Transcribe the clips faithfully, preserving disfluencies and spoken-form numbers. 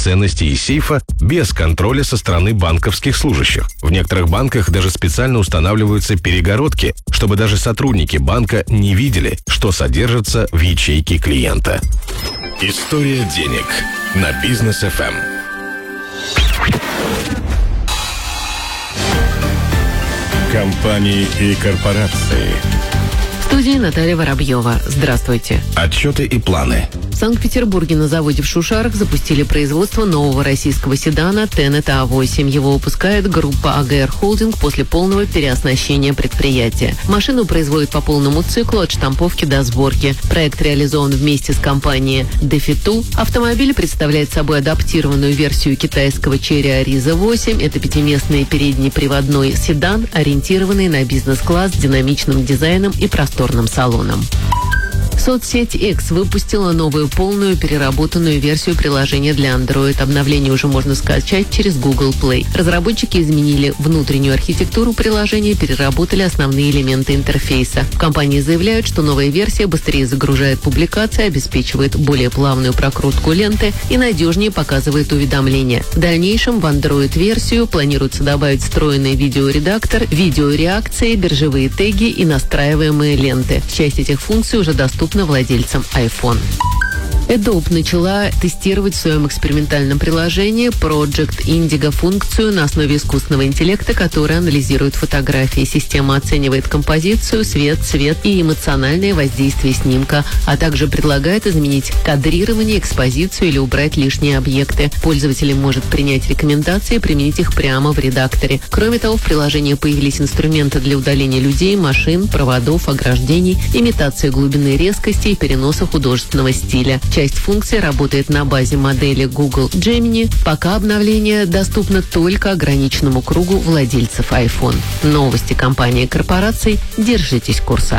ценности из сейфа без контроля со стороны банковских служащих. В некоторых банках даже специально устанавливаются перегородки, чтобы даже сотрудники банка не видели, что содержится в ячейке клиента. История денег на Бизнес эф эм. Компании и корпорации. В студии Наталья Воробьева. Здравствуйте. Отчеты и планы. В Санкт-Петербурге на заводе в Шушарах запустили производство нового российского седана Tenet а восемь. Его выпускает группа а гэ эр Holding после полного переоснащения предприятия. Машину производят по полному циклу от штамповки до сборки. Проект реализован вместе с компанией Defito. Автомобиль представляет собой адаптированную версию китайского Chery Ariza восемь. Это пятиместный переднеприводной седан, ориентированный на бизнес-класс с динамичным дизайном и просторным салоном. Соцсеть X выпустила новую полную переработанную версию приложения для Android. Обновление уже можно скачать через Google Play. Разработчики изменили внутреннюю архитектуру приложения и переработали основные элементы интерфейса. В компании заявляют, что новая версия быстрее загружает публикации, обеспечивает более плавную прокрутку ленты и надежнее показывает уведомления. В дальнейшем в Android-версию планируется добавить встроенный видеоредактор, видеореакции, биржевые теги и настраиваемые ленты. Часть этих функций уже доступна владельцам iPhone. Adobe начала тестировать в своем экспериментальном приложении Project Indigo функцию на основе искусственного интеллекта, которая анализирует фотографии. Система оценивает композицию, свет, цвет и эмоциональное воздействие снимка, а также предлагает изменить кадрирование, экспозицию или убрать лишние объекты. Пользователь может принять рекомендации и применить их прямо в редакторе. Кроме того, в приложении появились инструменты для удаления людей, машин, проводов, ограждений, имитации глубины резкости и переноса художественного стиля. Часть функций работает на базе модели Google Gemini. Пока обновление доступно только ограниченному кругу владельцев iPhone. Новости компании и корпораций. Держитесь курса.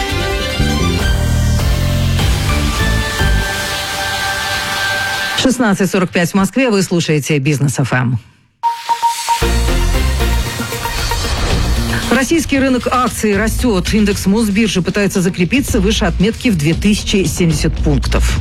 шестнадцать сорок пять в Москве. Вы слушаете Бизнес эф эм. Российский рынок акций растет. Индекс Мосбиржи пытается закрепиться выше отметки в две тысячи семьдесят пунктов.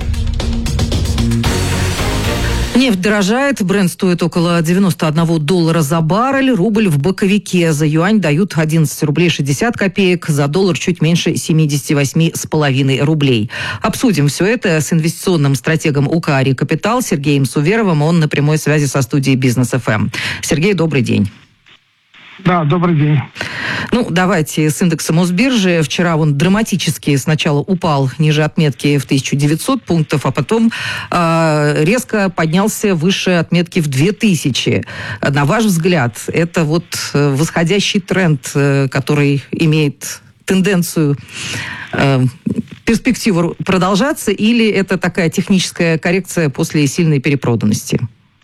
Нефть дорожает, Брент стоит около девяносто один доллара за баррель, рубль в боковике. За юань дают одиннадцать рублей шестьдесят копеек, за доллар чуть меньше семьдесят восемь с половиной рублей. Обсудим все это с инвестиционным стратегом УКАРИ «Капитал» Сергеем Суверовым. Он на прямой связи со студией Бизнес эф эм. Сергей, добрый день. Да, добрый день. Ну, давайте с индекса Мосбиржи. Вчера он драматически сначала упал ниже отметки в тысячу девятьсот пунктов, а потом э, резко поднялся выше отметки в две тысячи. На ваш взгляд, это вот восходящий тренд, э, который имеет тенденцию, э, перспективу продолжаться, или это такая техническая коррекция после сильной перепроданности?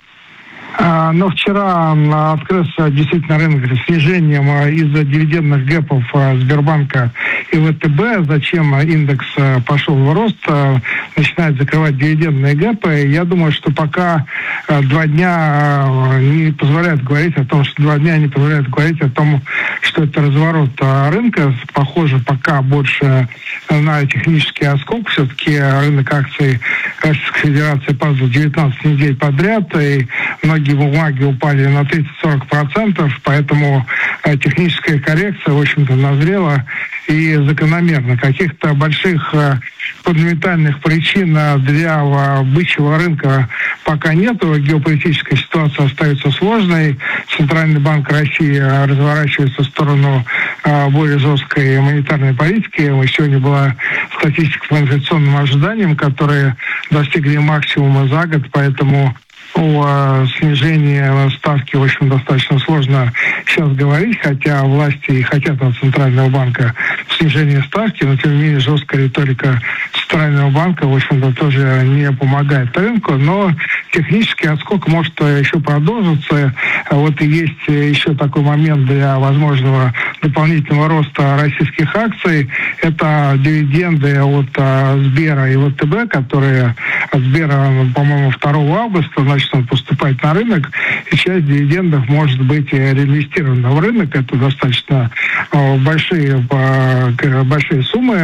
Но вчера открылся действительно рынок с снижением из-за дивидендных гэпов Сбербанка и вэ тэ бэ. Зачем индекс пошел в рост, начинает закрывать дивидендные гэпы. Я думаю, что пока два дня не позволяют говорить о том, что два дня не позволяют говорить о том, что это разворот рынка. Похоже, пока больше на технический отскок. Все-таки рынок акций Российской Федерации падал девятнадцать недель подряд, и многие бумаги упали на тридцать-сорок процентов, поэтому э, техническая коррекция, в общем-то, назрела и закономерно. Каких-то больших э, фундаментальных причин для э, бычьего рынка пока нет. Геополитическая ситуация остается сложной. Центральный банк России разворачивается в сторону э, более жесткой монетарной политики. Сегодня была статистика по инфляционным ожиданиям, которые достигли максимума за год, поэтому о снижении ставки, в общем, достаточно сложно сейчас говорить, хотя власти хотят от Центрального банка снижения ставки, но, тем не менее, жесткая риторика Центрального банка, в общем-то, тоже не помогает рынку, но технический отскок может еще продолжиться. Вот и есть еще такой момент для возможного дополнительного роста российских акций. Это дивиденды от Сбера и вэ тэ бэ, которые от Сбера, по-моему, второго августа, значит, он поступает на рынок, и часть дивидендов может быть реинвестирована в рынок. Это достаточно большие, большие суммы.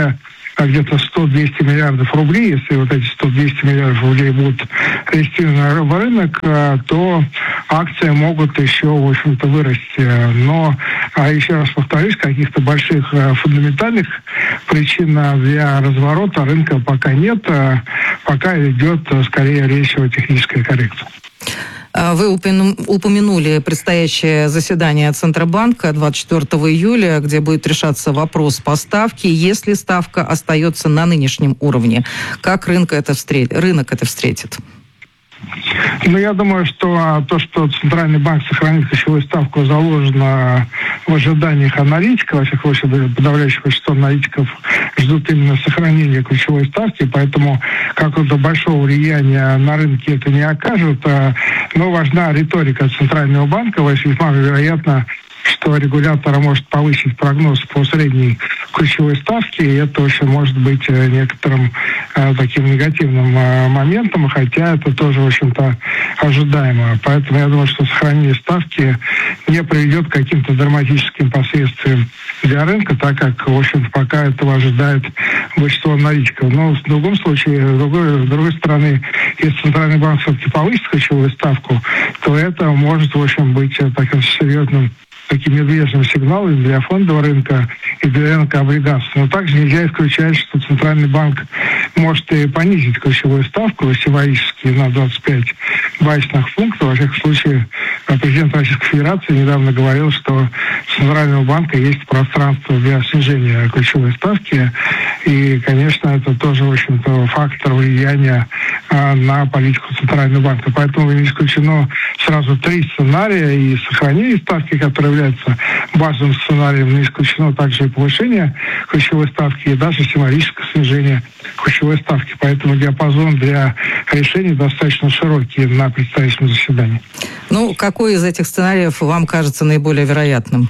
где-то сто-двести миллиардов рублей. Если вот эти сто-двести миллиардов рублей будут регистрированы в рынок, то акции могут еще, в общем-то, вырасти. Но, еще раз повторюсь, каких-то больших фундаментальных причин для разворота рынка пока нет. Пока идет, скорее, речь о технической коррекции. Вы упомянули предстоящее заседание Центробанка двадцать четвёртого июля, где будет решаться вопрос по ставке. Если ставка остается на нынешнем уровне, как рынок это встретит? Рынок это встретит? Ну, я думаю, что то, что Центральный банк сохранит ключевую ставку, заложено в ожиданиях аналитиков. Во всяком случае, подавляющее большинство аналитиков ждут именно сохранения ключевой ставки, поэтому какого-то большого влияния на рынке это не окажет. Но важна риторика Центрального банка. Весьма вероятно, что регулятор может повысить прогноз по средней ключевой ставке, и это очень может быть некоторым э, таким негативным э, моментом, хотя это тоже, в общем-то, ожидаемо. Поэтому я думаю, что сохранение ставки не приведет к каким-то драматическим последствиям для рынка, так как, в общем-то, пока этого ожидает большинство аналитиков. Но в другом случае, с другой, с другой стороны, если Центральный банк все-таки повысит ключевую ставку, то это может, в общем, быть таким серьезным таким медвежьим сигналом для фондового рынка и для рынка облигаций. Но также нельзя исключать, что Центральный банк может и понизить ключевую ставку символически на двадцать пять базисных пунктов. Во всяком случае, президент Российской Федерации недавно говорил, что у Центрального банка есть пространство для снижения ключевой ставки. И, конечно, это тоже, в общем-то, фактор влияния а, на политику Центрального банка. Поэтому не исключено сразу три сценария: и сохранение ставки, которая является базовым сценарием, не исключено также и повышение ключевой ставки, и даже символическое снижение ключевой ставки. Поэтому диапазон для решений достаточно широкий на предстоящем заседании. Ну, какой из этих сценариев вам кажется наиболее вероятным?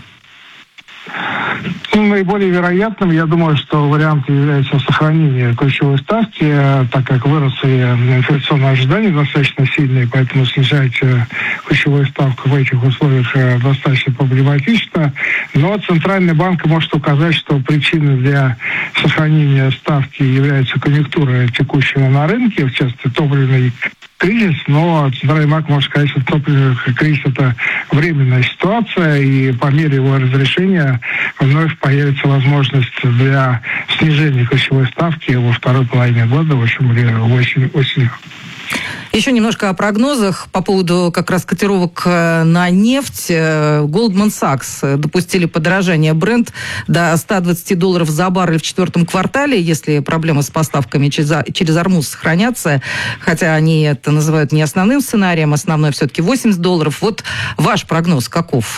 Ну, наиболее вероятным, я думаю, что вариант является сохранение ключевой ставки, так как выросли инфляционные ожидания достаточно сильные, поэтому снижать ключевую ставку в этих условиях достаточно проблематично. Но Центральный банк может указать, что причиной для сохранения ставки является конъюнктура текущая на рынке, в частности, топливный кризис, но Центральный банк может сказать, что топливный кризис – это временная ситуация, и по мере его разрешения вновь появится возможность для снижения ключевой ставки во второй половине года, в общем, или осенью. Еще немножко о прогнозах по поводу как раз котировок на нефть. Goldman Sachs допустили подорожание Brent до ста двадцати долларов за баррель в четвертом квартале, если проблемы с поставками через, через Ормуз сохранятся, хотя они это называют не основным сценарием, основной все-таки восемьдесят долларов. Вот ваш прогноз каков?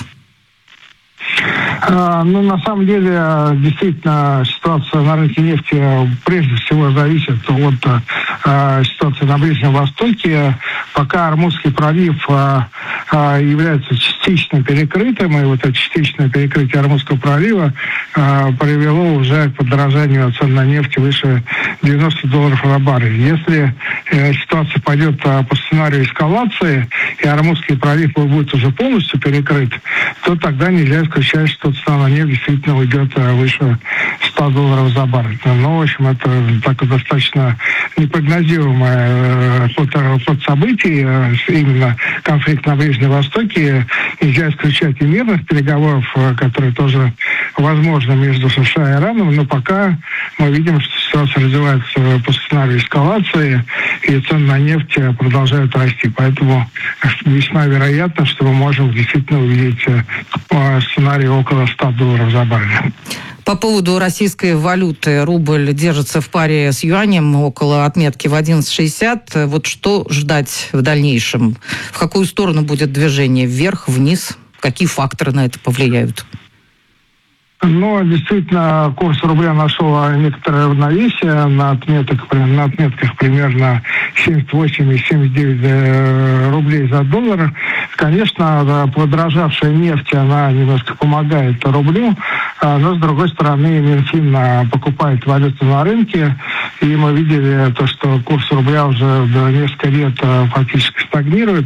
Ну, на самом деле, действительно, ситуация на рынке нефти прежде всего зависит от э, ситуации на Ближнем Востоке. Пока Ормузский пролив э, является частично перекрытым, и вот это частичное перекрытие Ормузского пролива э, привело уже к подорожанию цен на нефть выше девяноста долларов на баррель. Если э, ситуация пойдет э, по сценарию эскалации, и Ормузский пролив будет уже полностью перекрыт, то тогда нельзя исключать, что цена на нефть действительно уйдет выше ста долларов за баррель. Но, в общем, это так достаточно непрогнозируемое ход, ход событий, именно конфликт на Ближнем Востоке. Нельзя исключать и мирных переговоров, которые тоже возможны между США и Ираном, но пока мы видим, что ситуация развивается по сценарию эскалации, и цены на нефть продолжают расти. Поэтому весьма вероятно, что мы можем действительно увидеть сценарий около ста долларов за баррель. По поводу российской валюты, рубль держится в паре с юанем около отметки в одиннадцать шестьдесят. Вот что ждать в дальнейшем? В какую сторону будет движение? Вверх, вниз? Какие факторы на это повлияют? Но действительно курс рубля нашел некоторое равновесие на, отметок, на отметках примерно семьдесят восемь и семьдесят девять рублей за доллар. Конечно, подорожавшая нефть, она немножко помогает рублю, но с другой стороны Минфин покупает валюту на рынке, и мы видели то, что курс рубля уже несколько лет фактически стагнирует,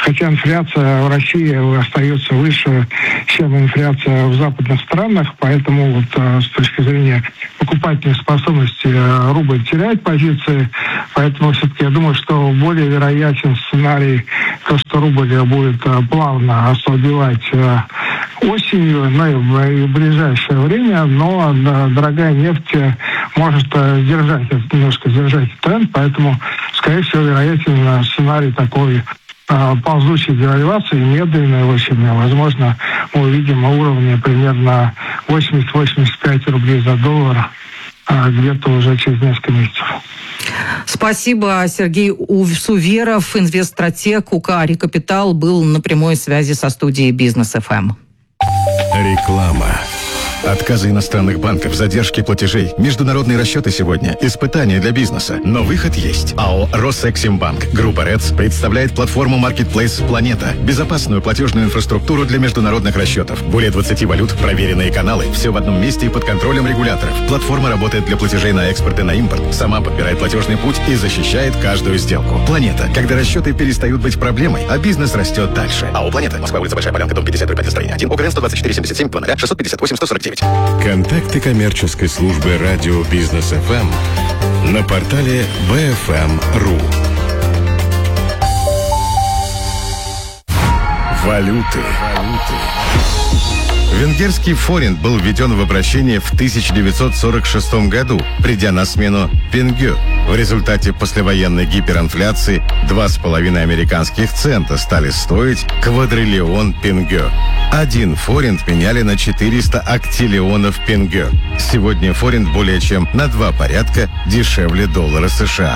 хотя инфляция в России остается выше, чем инфляция в западных странах, поэтому вот с точки зрения покупательной способности рубль теряет позиции, поэтому все-таки я думаю, что более вероятен сценарий, то, что рубль будет плавно ослабевать осенью, ну и в ближайшее время, но дорогая нефть может держать, немножко держать тренд, поэтому, скорее всего, вероятен сценарий такой ползучей девальвации, медленной очень. Возможно, мы увидим уровни примерно восемьдесят-восемьдесят пять рублей за доллар где-то уже через несколько месяцев. Спасибо. Сергей Суверов, инвестстратег УК «Рекапитал», был на прямой связи со студией «Бизнес эф эм». Реклама. Отказы иностранных банков, задержки платежей, международные расчеты сегодня – испытания для бизнеса. Но выход есть. АО «Росэксимбанк» Группа РЭЦ представляет платформу Marketplace «Планета». Безопасную платежную инфраструктуру для международных расчетов. Более двадцати валют, проверенные каналы. Все в одном месте и под контролем регуляторов. Платформа работает для платежей на экспорт и на импорт. Сама подбирает платежный путь и защищает каждую сделку. «Планета». Когда расчеты перестают быть проблемой, а бизнес растет дальше. АО «Планета». Москва, улица Большая Полянка, дом пятьдесят, дробь один, строение один, ОГРН сто двадцать четыре семьдесят семь, два ноль шестьсот пятьдесят восемь сто сорок девять. Контакты коммерческой службы радио «Бизнес эф эм» на портале би эф эм точка ру. Валюты. Венгерский форинт был введен в обращение в тысяча девятьсот сорок шестом году, придя на смену пенгё. В результате послевоенной гиперинфляции два с половиной американских цента стали стоить квадриллион пенгё. Один форинт меняли на четыреста актиллионов пенгё. Сегодня форинт более чем на два порядка дешевле доллара США.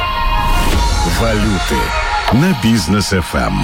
Валюты на Бизнес эф эм.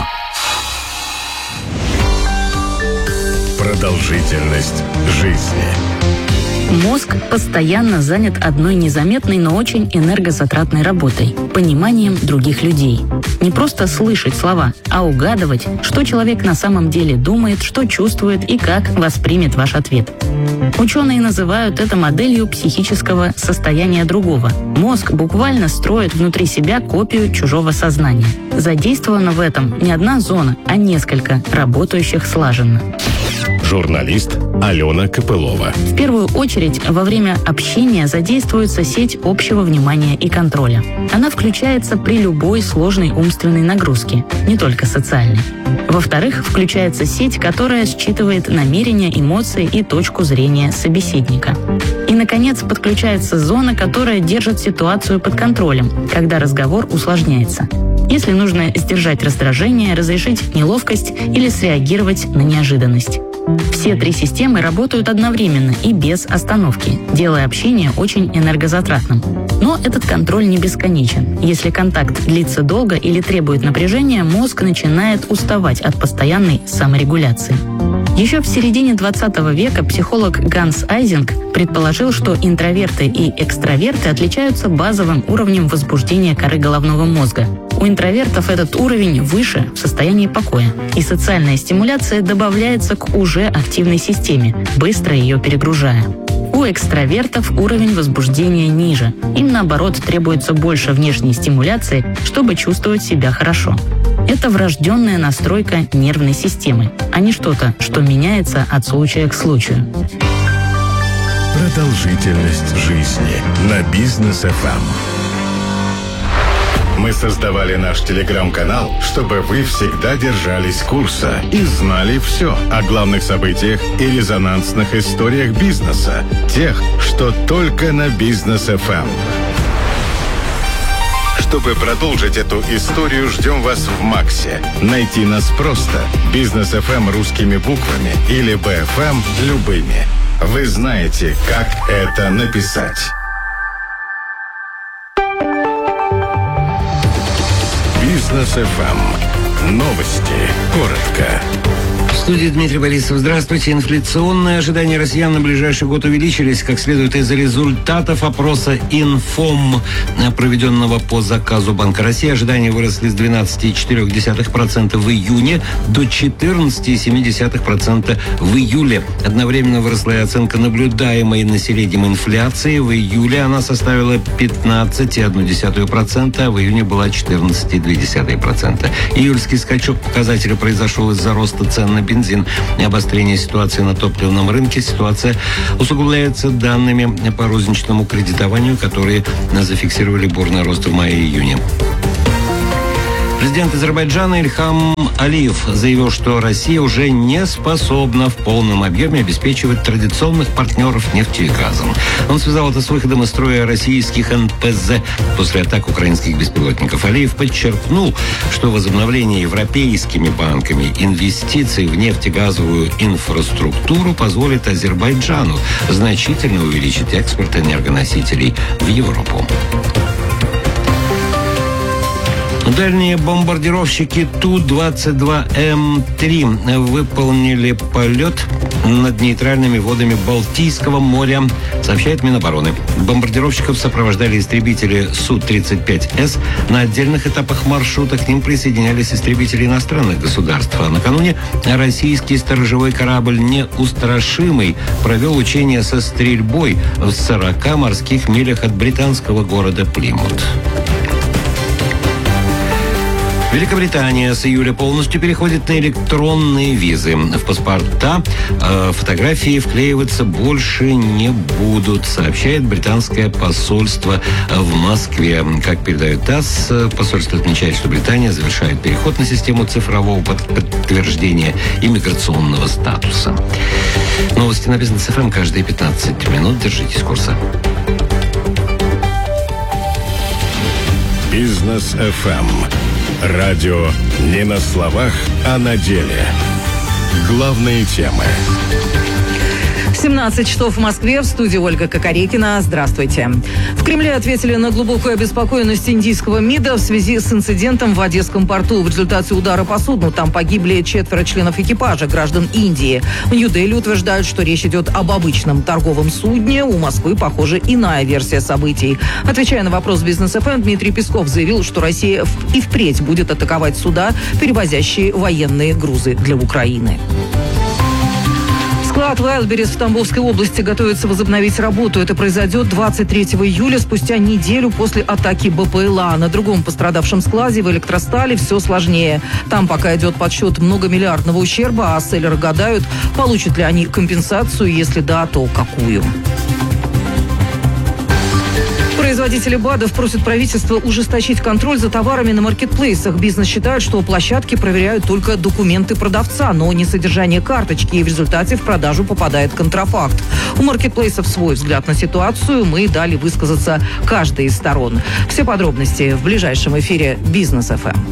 Продолжительность жизни. Мозг постоянно занят одной незаметной, но очень энергозатратной работой – пониманием других людей. Не просто слышать слова, а угадывать, что человек на самом деле думает, что чувствует и как воспримет ваш ответ. Ученые называют это моделью психического состояния другого. Мозг буквально строит внутри себя копию чужого сознания. Задействована в этом не одна зона, а несколько, работающих слаженно. Журналист Алена Копылова. В первую очередь, во время общения задействуется сеть общего внимания и контроля. Она включается при любой сложной умственной нагрузке, не только социальной. Во-вторых, включается сеть, которая считывает намерения, эмоции и точку зрения собеседника. И, наконец, подключается зона, которая держит ситуацию под контролем, когда разговор усложняется. Если нужно сдержать раздражение, разрешить неловкость или среагировать на неожиданность. Все три системы работают одновременно и без остановки, делая общение очень энергозатратным. Но этот контроль не бесконечен. Если контакт длится долго или требует напряжения, мозг начинает уставать от постоянной саморегуляции. Еще в середине двадцатого века психолог Ганс Айзинг предположил, что интроверты и экстраверты отличаются базовым уровнем возбуждения коры головного мозга. У интровертов этот уровень выше, в состоянии покоя, и социальная стимуляция добавляется к уже активной системе, быстро ее перегружая. У экстравертов уровень возбуждения ниже. Им, наоборот, требуется больше внешней стимуляции, чтобы чувствовать себя хорошо. Это врожденная настройка нервной системы, а не что-то, что меняется от случая к случаю. Продолжительность жизни на Бизнес эф эм. Мы создавали наш телеграм-канал, чтобы вы всегда держались курса и знали все о главных событиях и резонансных историях бизнеса, тех, что только на Бизнес эф эм. Чтобы продолжить эту историю, ждем вас в Максе. Найти нас просто. Бизнес эф эм русскими буквами или би эф эм любыми. Вы знаете, как это написать. Бизнес эф эм. Новости. Коротко. В студии Дмитрий Борисов. Здравствуйте. Инфляционные ожидания россиян на ближайший год увеличились, как следует из результатов опроса «Инфом», проведенного по заказу Банка России. Ожидания выросли с двенадцати целых четырёх десятых процента в июне до четырнадцати целых семи десятых процента в июле. Одновременно выросла и оценка наблюдаемой населением инфляции. В июле она составила пятнадцать целых одну десятую процента, а в июне была четырнадцать целых две десятых процента. Июльский скачок показателя произошел из-за роста цен на бензин и обострения ситуации на топливном рынке. Ситуация усугубляется данными по розничному кредитованию, которые зафиксировали бурный рост в мае и июне. Президент Азербайджана Ильхам Алиев заявил, что Россия уже не способна в полном объеме обеспечивать традиционных партнеров нефтью и газом. Он связал это с выходом из строя российских эн пэ зэ после атак украинских беспилотников. Алиев подчеркнул, что возобновление европейскими банками инвестиций в нефтегазовую инфраструктуру позволит Азербайджану значительно увеличить экспорт энергоносителей в Европу. Дальние бомбардировщики Ту двадцать два эм три выполнили полет над нейтральными водами Балтийского моря, сообщает Минобороны. Бомбардировщиков сопровождали истребители Су тридцать пять эс. На отдельных этапах маршрута к ним присоединялись истребители иностранных государств. А накануне российский сторожевой корабль «Неустрашимый» провел учения со стрельбой в сорока морских милях от британского города Плимут. Великобритания с июля полностью переходит на электронные визы. В паспорта э, фотографии вклеиваться больше не будут, сообщает британское посольство в Москве. Как передает ТАСС, посольство отмечает, что Британия завершает переход на систему цифрового подтверждения иммиграционного статуса. Новости на Бизнес эф эм каждые пятнадцать минут. Держитесь курса. Бизнес эф эм. Радио не на словах, а на деле. Главные темы. семнадцать часов в Москве. В студии Ольга Кокорекина. Здравствуйте. В Кремле ответили на глубокую обеспокоенность индийского МИДа в связи с инцидентом в Одесском порту. В результате удара по судну там погибли четверо членов экипажа, граждан Индии. В Нью-Дели утверждают, что речь идет об обычном торговом судне. У Москвы, похоже, иная версия событий. Отвечая на вопрос Бизнес эф эм, Дмитрий Песков заявил, что Россия и впредь будет атаковать суда, перевозящие военные грузы для Украины. Склад Wildberries в Тамбовской области готовится возобновить работу. Это произойдет двадцать третьего июля, спустя неделю после атаки бэ пэ эл а. На другом пострадавшем складе в Электростали все сложнее. Там пока идет подсчет многомиллиардного ущерба, а селлеры гадают, получат ли они компенсацию, если да, то какую. Производители БАДов просят правительство ужесточить контроль за товарами на маркетплейсах. Бизнес считает, что площадки проверяют только документы продавца, но не содержание карточки, и в результате в продажу попадает контрафакт. У маркетплейсов свой взгляд на ситуацию. Мы дали высказаться каждой из сторон. Все подробности в ближайшем эфире Бизнес эф эм.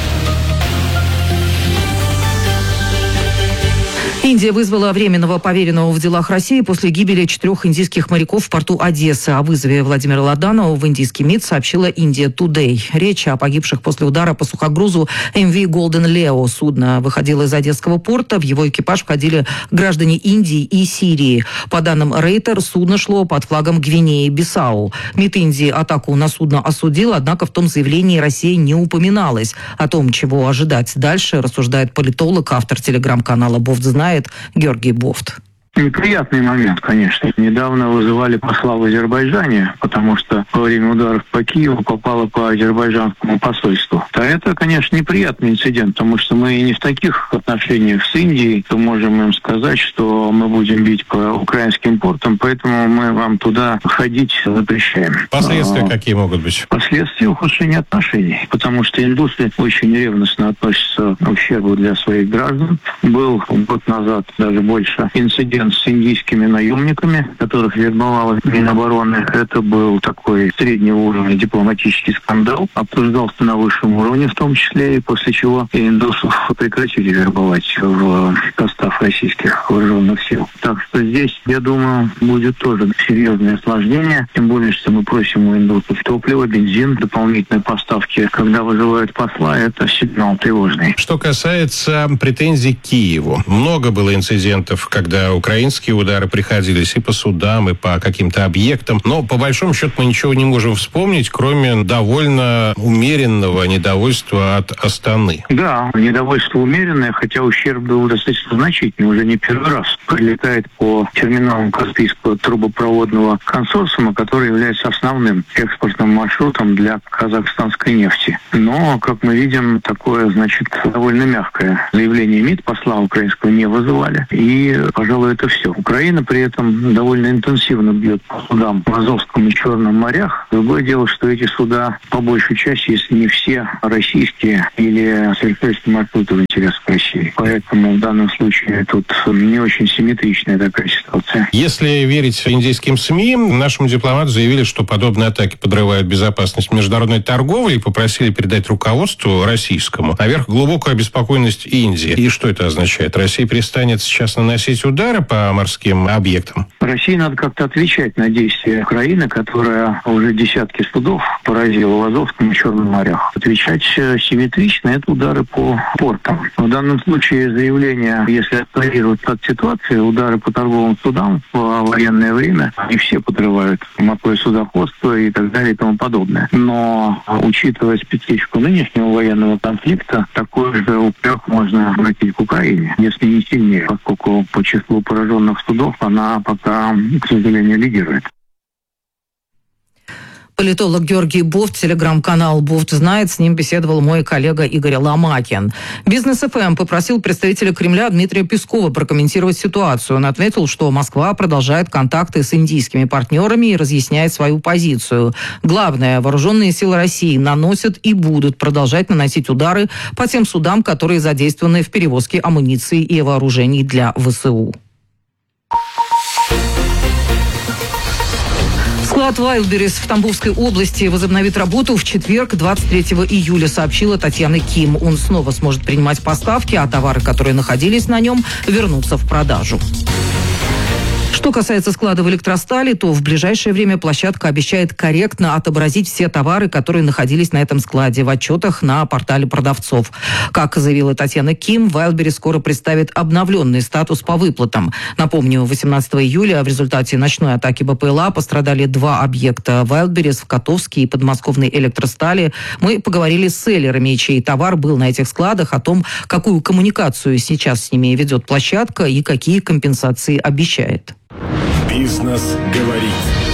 Индия вызвала временного поверенного в делах России после гибели четырех индийских моряков в порту Одессы. О вызове Владимира Ладанова в индийский МИД сообщила India Today. Речь о погибших после удара по сухогрузу эм ви Golden Leo. Судно выходило из Одесского порта. В его экипаж входили граждане Индии и Сирии. По данным Рейтер, судно шло под флагом Гвинеи-Бисау. МИД Индии атаку на судно осудил, однако в том заявлении Россия не упоминалась. О том, чего ожидать дальше, рассуждает политолог, автор телеграм-канала «Бофт знает» Георгий Бофт. Неприятный момент, конечно. Недавно вызывали посла в Азербайджане, потому что во время ударов по Киеву попало по азербайджанскому посольству. А это, конечно, неприятный инцидент, потому что мы не в таких отношениях с Индией, то можем им сказать, что мы будем бить по украинским портам, поэтому мы вам туда ходить запрещаем. Последствия а, какие могут быть? Последствия ухудшения отношений, потому что индусы очень ревностно относятся к ущербу для своих граждан. Был год назад даже больше инцидент с индийскими наемниками, которых вербовала Минобороны. Это был такой среднего уровня дипломатический скандал. Обсуждался на высшем уровне в том числе, и после чего индусов прекратили вербовать в состав российских вооруженных сил. Так что здесь, я думаю, будет тоже серьезное осложнение. Тем более, что мы просим у индусов топливо, бензин, дополнительные поставки. Когда вызывают посла, это сигнал тревожный. Что касается претензий к Киеву. Много было инцидентов, когда украинские удары приходились и по судам, и по каким-то объектам. Но, по большому счету, мы ничего не можем вспомнить, кроме довольно умеренного недовольства от Астаны. Да, недовольство умеренное, хотя ущерб был достаточно значительный. Уже не первый раз прилетает по терминалам Каспийского трубопроводного консорциума, который является основным экспортным маршрутом для казахстанской нефти. Но, как мы видим, такое, значит, довольно мягкое заявление МИД посла украинского не вызывали. И, пожалуй, это все. Украина при этом довольно интенсивно бьет по судам в Азовском и Черном морях. Другое дело, что эти суда, по большей части, если не все, российские или сельскохозяйственные маршруты в интересах России. Поэтому в данном случае тут не очень симметричная такая ситуация. Если верить индийским СМИ, нашему дипломату заявили, что подобные атаки подрывают безопасность международной торговли и попросили передать руководству российскому наверх глубокую обеспокоенность Индии. И что это означает? Россия перестанет сейчас наносить удары по морским объектам? России надо как-то отвечать на действия Украины, которая уже десятки судов поразила в Азовском и Черном морях. Отвечать симметрично — это удары по портам. В данном случае заявление, если отпарировать от ситуации, удары по торговым судам в военное время, они все подрывают морское судоходство и так далее и тому подобное. Но, учитывая специфику нынешнего военного конфликта, такой же упрек можно обратить к Украине, если не сильнее, поскольку по числу пораженных судов она пока, к сожалению, лидирует. Политолог Георгий Бофт, телеграм-канал «Бофт знает», с ним беседовал мой коллега Игорь Ломакин. Бизнес эф эм попросил представителя Кремля Дмитрия Пескова прокомментировать ситуацию. Он ответил, что Москва продолжает контакты с индийскими партнерами и разъясняет свою позицию. Главное, вооруженные силы России наносят и будут продолжать наносить удары по тем судам, которые задействованы в перевозке амуниции и вооружений для вэ эс у. Склад Wildberries в Тамбовской области возобновит работу в четверг, двадцать третьего июля, сообщила Татьяна Ким. Он снова сможет принимать поставки, а товары, которые находились на нем, вернутся в продажу. Что касается склада в Электростали, то в ближайшее время площадка обещает корректно отобразить все товары, которые находились на этом складе в отчетах на портале продавцов. Как заявила Татьяна Ким, Wildberries скоро представит обновленный статус по выплатам. Напомню, восемнадцатого июля в результате ночной атаки бэ пэ эл а пострадали два объекта Wildberries в Котовске и подмосковной Электростали. Мы поговорили с селлерами, чей товар был на этих складах, о том, какую коммуникацию сейчас с ними ведет площадка и какие компенсации обещает. Бизнес говорит.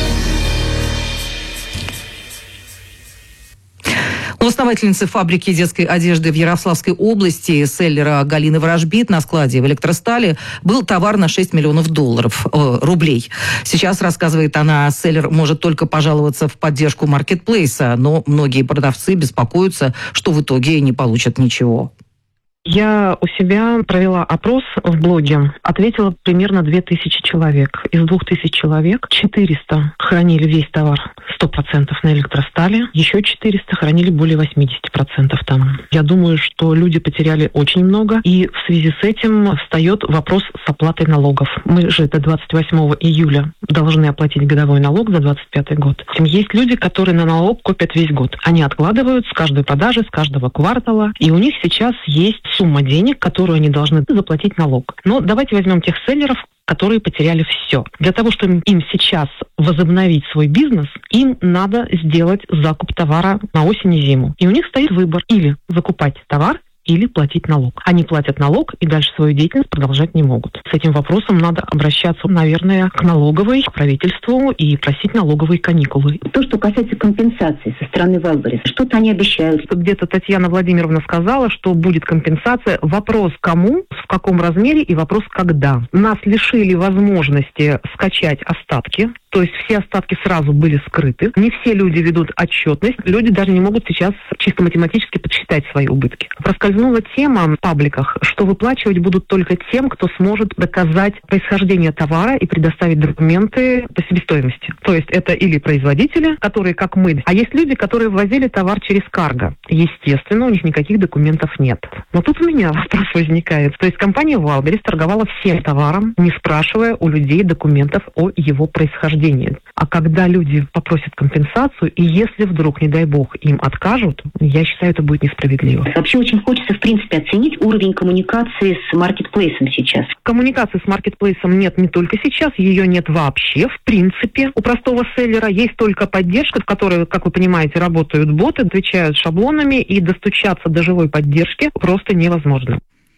У основательницы фабрики детской одежды в Ярославской области, селлера Галины Ворожбит, на складе в Электростали был товар на шесть миллионов долларов, э, рублей. Сейчас, рассказывает она, селлер может только пожаловаться в поддержку маркетплейса, но многие продавцы беспокоятся, что в итоге не получат ничего. Я у себя провела опрос в блоге, ответила примерно две тысячи человек. Из двух тысяч человек четыреста хранили весь товар сто процентов на Электростале, еще четыреста хранили более восемьдесят процентов там. Я думаю, что люди потеряли очень много, и в связи с этим встает вопрос с оплатой налогов. Мы же до двадцать восьмого июля должны оплатить годовой налог за двадцать пятый год. Есть люди, которые на налог копят весь год. Они откладывают с каждой продажи, с каждого квартала, и у них сейчас есть сумма денег, которую они должны заплатить налог. Но давайте возьмем тех селлеров, которые потеряли все. Для того, чтобы им сейчас возобновить свой бизнес, им надо сделать закуп товара на осень и зиму. И у них стоит выбор: или закупать товар, или платить налог. Они платят налог и дальше свою деятельность продолжать не могут. С этим вопросом надо обращаться, наверное, к налоговой, к правительству и просить налоговые каникулы. То, что касается компенсации со стороны Wildberries, что-то они обещают. Где-то Татьяна Владимировна сказала, что будет компенсация. Вопрос кому, в каком размере и вопрос когда. Нас лишили возможности скачать остатки. То есть все остатки сразу были скрыты. Не все люди ведут отчетность. Люди даже не могут сейчас чисто математически подсчитать свои убытки. Проскользнули Скользнула тема в пабликах, что выплачивать будут только тем, кто сможет доказать происхождение товара и предоставить документы по себестоимости. То есть это или производители, которые как мы, а есть люди, которые ввозили товар через карго. Естественно, у них никаких документов нет. Но тут у меня вопрос возникает. То есть компания Wildberries торговала всем товаром, не спрашивая у людей документов о его происхождении. А когда люди попросят компенсацию, и если вдруг, не дай бог, им откажут, я считаю, это будет несправедливо. Вообще очень хочется, в принципе, оценить уровень коммуникации с маркетплейсом сейчас. Коммуникации с маркетплейсом нет не только сейчас, ее нет вообще, в принципе. У простого селлера есть только поддержка, в которой, как вы понимаете, работают боты, отвечают шаблонами, и достучаться до живой поддержки просто невозможно.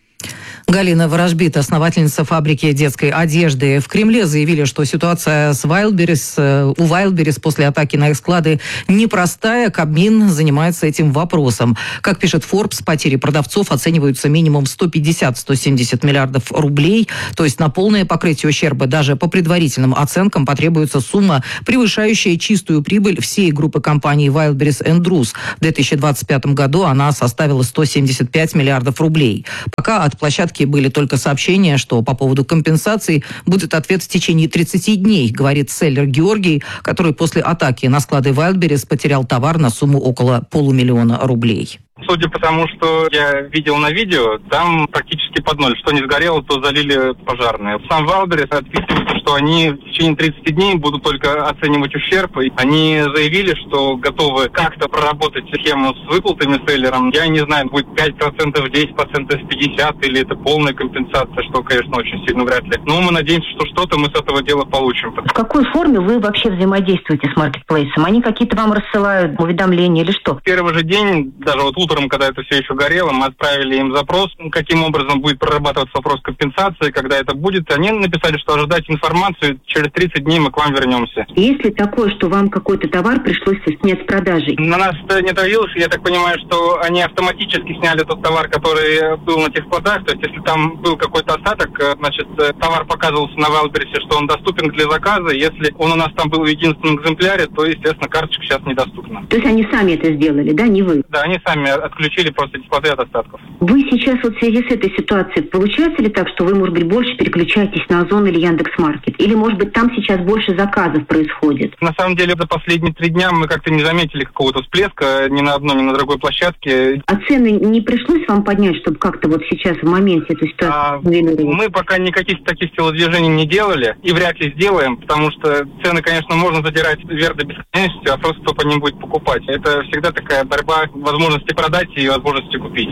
Галина Ворожбит, основательница фабрики детской одежды. В Кремле заявили, что ситуация с Wildberries, у Wildberries после атаки на их склады непростая. Кабмин занимается этим вопросом. Как пишет Forbes, потери продавцов оцениваются минимум сто пятьдесят - сто семьдесят миллиардов рублей. То есть на полное покрытие ущерба даже по предварительным оценкам потребуется сумма, превышающая чистую прибыль всей группы компаний Wildberries энд Druze. В две тысячи двадцать пятом году она составила сто семьдесят пять миллиардов рублей. Пока от площадки были только сообщения, что по поводу компенсаций будет ответ в течение тридцати дней, говорит селлер Георгий, который после атаки на склады Wildberries потерял товар на сумму около полумиллиона рублей. Судя по тому, что я видел на видео, там практически под ноль. Что не сгорело, то залили пожарные. Сам Wildberries отписывает, что они в течение тридцати дней будут только оценивать ущерб. И они заявили, что готовы как-то проработать схему с выплатами селлерам. Я не знаю, будет пять процентов, десять процентов, пятьдесят процентов, или это полная компенсация, что, конечно, очень сильно вряд ли. Но мы надеемся, что что-то мы с этого дела получим. В какой форме вы вообще взаимодействуете с маркетплейсом? Они какие-то вам рассылают уведомления или что? В первый же день, даже вот утром, когда это все еще горело, мы отправили им запрос, каким образом будет прорабатываться вопрос компенсации, когда это будет. Они написали, что ожидать информацию, через тридцать дней мы к вам вернемся. Есть ли такое, что вам какой-то товар пришлось снять с продажи? На нас это не отразилось. Я так понимаю, что они автоматически сняли тот товар, который был на тех складах. То есть, если там был какой-то остаток, значит, товар показывался на Wildberries, что он доступен для заказа. Если он у нас там был в единственном экземпляре, то, естественно, карточка сейчас недоступна. То есть они сами это сделали, да, не вы? Да, они сами отключили просто эти склады от остатков. Вы сейчас вот в связи с этой ситуацией, получается ли так, что вы, может быть, больше переключаетесь на Озон или Яндекс.Маркет? Или, может быть, там сейчас больше заказов происходит? На самом деле, за последние три дня мы как-то не заметили какого-то всплеска ни на одной, ни на другой площадке. А цены не пришлось вам поднять, чтобы как-то вот сейчас в моменте эту ситуацию а, мы пока никаких таких телодвижений не делали и вряд ли сделаем, потому что цены, конечно, можно задирать вверх до бесконечности, а просто кто по ним будет покупать. Это всегда такая борьба возможности продать и возможности купить.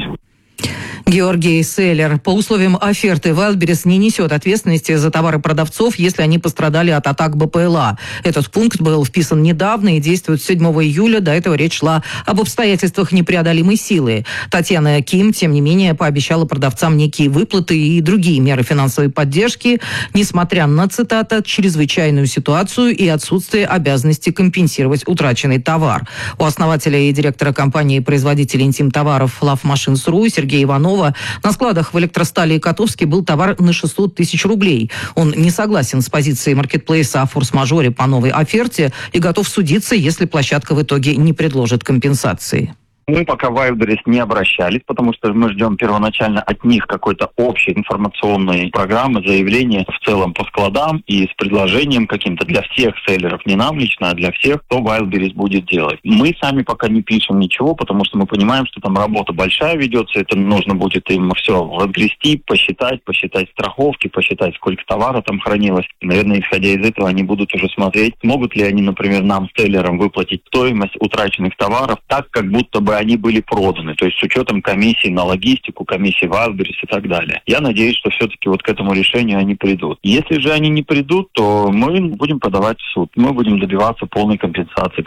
Георгий Селлер. По условиям оферты Wildberries не несет ответственности за товары продавцов, если они пострадали от атак БПЛА. Этот пункт был вписан недавно и действует с седьмого июля. До этого речь шла об обстоятельствах непреодолимой силы. Татьяна Ким, тем не менее, пообещала продавцам некие выплаты и другие меры финансовой поддержки, несмотря на, цитата, «чрезвычайную ситуацию и отсутствие обязанности компенсировать утраченный товар». У основателя и директора компании-производителя интим-товаров Love Machines.ru Сергея Иванова на складах в Электростали и Котовске был товар на шестьсот тысяч рублей. Он не согласен с позицией маркетплейса о форс-мажоре по новой оферте и готов судиться, если площадка в итоге не предложит компенсации. Мы пока в Wildberries не обращались, потому что мы ждем первоначально от них какой-то общей информационной программы, заявления в целом по складам и с предложением каким-то для всех селлеров, не нам лично, а для всех, кто Wildberries будет делать. Мы сами пока не пишем ничего, потому что мы понимаем, что там работа большая ведется, это нужно будет им все разгрести, посчитать, посчитать страховки, посчитать, сколько товара там хранилось. Наверное, исходя из этого, они будут уже смотреть, могут ли они, например, нам, селлерам, выплатить стоимость утраченных товаров так, как будто бы они были проданы, то есть с учетом комиссии на логистику, комиссии Wildberries и так далее. Я надеюсь, что все-таки вот к этому решению они придут. Если же они не придут, то мы будем подавать в суд, мы будем добиваться полной компенсации.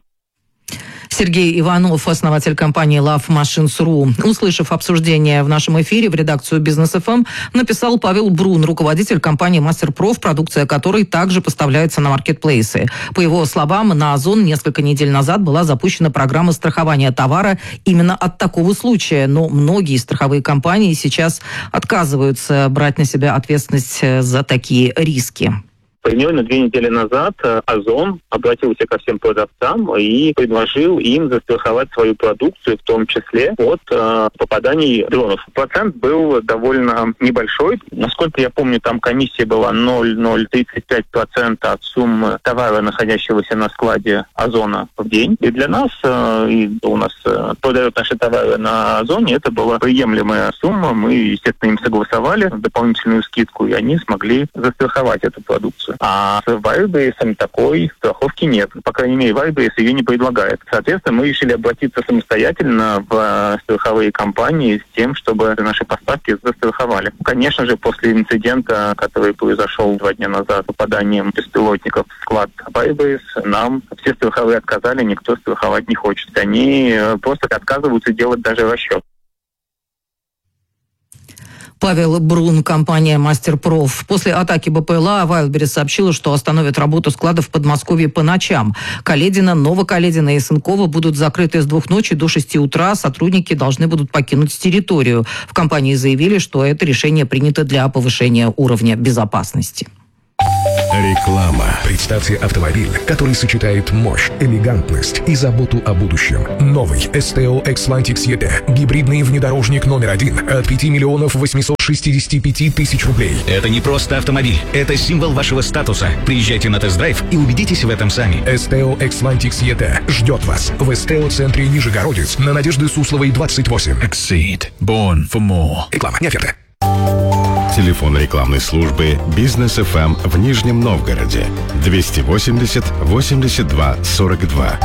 Сергей Иванов, основатель компании Love Machines.ru. Услышав обсуждение в нашем эфире, в редакцию Бизнес эф эм написал Павел Брун, руководитель компании MasterProf, продукция которой также поставляется на маркетплейсы. По его словам, на Озон несколько недель назад была запущена программа страхования товара именно от такого случая, но многие страховые компании сейчас отказываются брать на себя ответственность за такие риски. Примерно две недели назад Озон обратился ко всем продавцам и предложил им застраховать свою продукцию, в том числе от э, попаданий дронов. Процент был довольно небольшой. Насколько я помню, там комиссия была ноль целых ноль тридцать пять процента от суммы товара, находящегося на складе Озона в день. И для нас, э, и у нас э, продают наши товары на Озоне, это была приемлемая сумма. Мы, естественно, им согласовали дополнительную скидку, и они смогли застраховать эту продукцию. А с Firebase такой страховки нет. По крайней мере, Firebase ее не предлагает. Соответственно, мы решили обратиться самостоятельно в страховые компании с тем, чтобы наши поставки застраховали. Конечно же, после инцидента, который произошел два дня назад с попаданием беспилотников в склад Firebase, нам все страховые отказали, никто страховать не хочет. Они просто отказываются делать даже расчет. Павел Брун, компания «Мастерпроф». После атаки БПЛА Wildberries сообщила, что остановит работу складов в Подмосковье по ночам. Каледино, Новокаледино и Сынково будут закрыты с двух ночи до шести утра. Сотрудники должны будут покинуть территорию. В компании заявили, что это решение принято для повышения уровня безопасности. Реклама. Представьте автомобиль, который сочетает мощь, элегантность и заботу о будущем. Новый эс тэ о Xlantix и ти. Гибридный внедорожник номер один от пяти миллионов восемьсот шестьдесят пять тысяч рублей. Это не просто автомобиль, это символ вашего статуса. Приезжайте на тест-драйв и убедитесь в этом сами. эс тэ о Xlantix и ти ждет вас в эс тэ о-центре Нижегородец на Надежды Сусловой, двадцать восемь. Exceed. Born for more. Реклама, не оферта. Телефон рекламной службы «Бизнес эф эм» в Нижнем Новгороде двести восемьдесят восемьдесят два сорок два.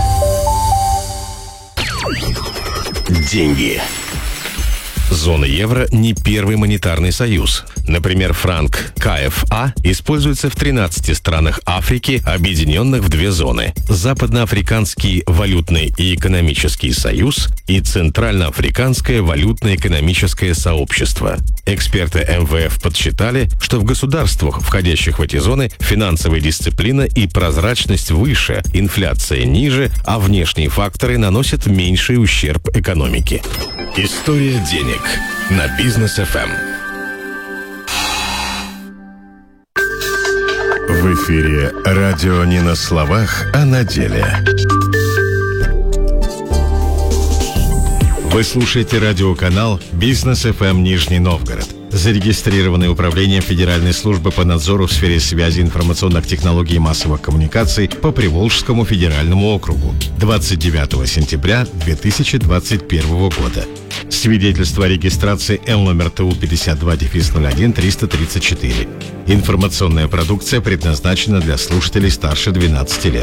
Деньги. Зона евро не первый монетарный союз. Например, франк ка эф а используется в тринадцати странах Африки, объединенных в две зоны. Западноафриканский валютный и экономический союз и Центральноафриканское валютно-экономическое сообщество. Эксперты эм вэ эф подсчитали, что в государствах, входящих в эти зоны, финансовая дисциплина и прозрачность выше, инфляция ниже, а внешние факторы наносят меньший ущерб экономике. История денег на Бизнес эф эм. В эфире радио не на словах, а на деле. Вы слушаете радиоканал «Бизнес эф эм Нижний Новгород», зарегистрированный Управлением Федеральной службы по надзору в сфере связи, информационных технологий и массовых коммуникаций по Приволжскому федеральному округу двадцать девятого сентября две тысячи двадцать первого года. Свидетельство о регистрации Л номер Т У пятьдесят два ноль один триста тридцать четыре. Информационная продукция предназначена для слушателей старше двенадцати лет.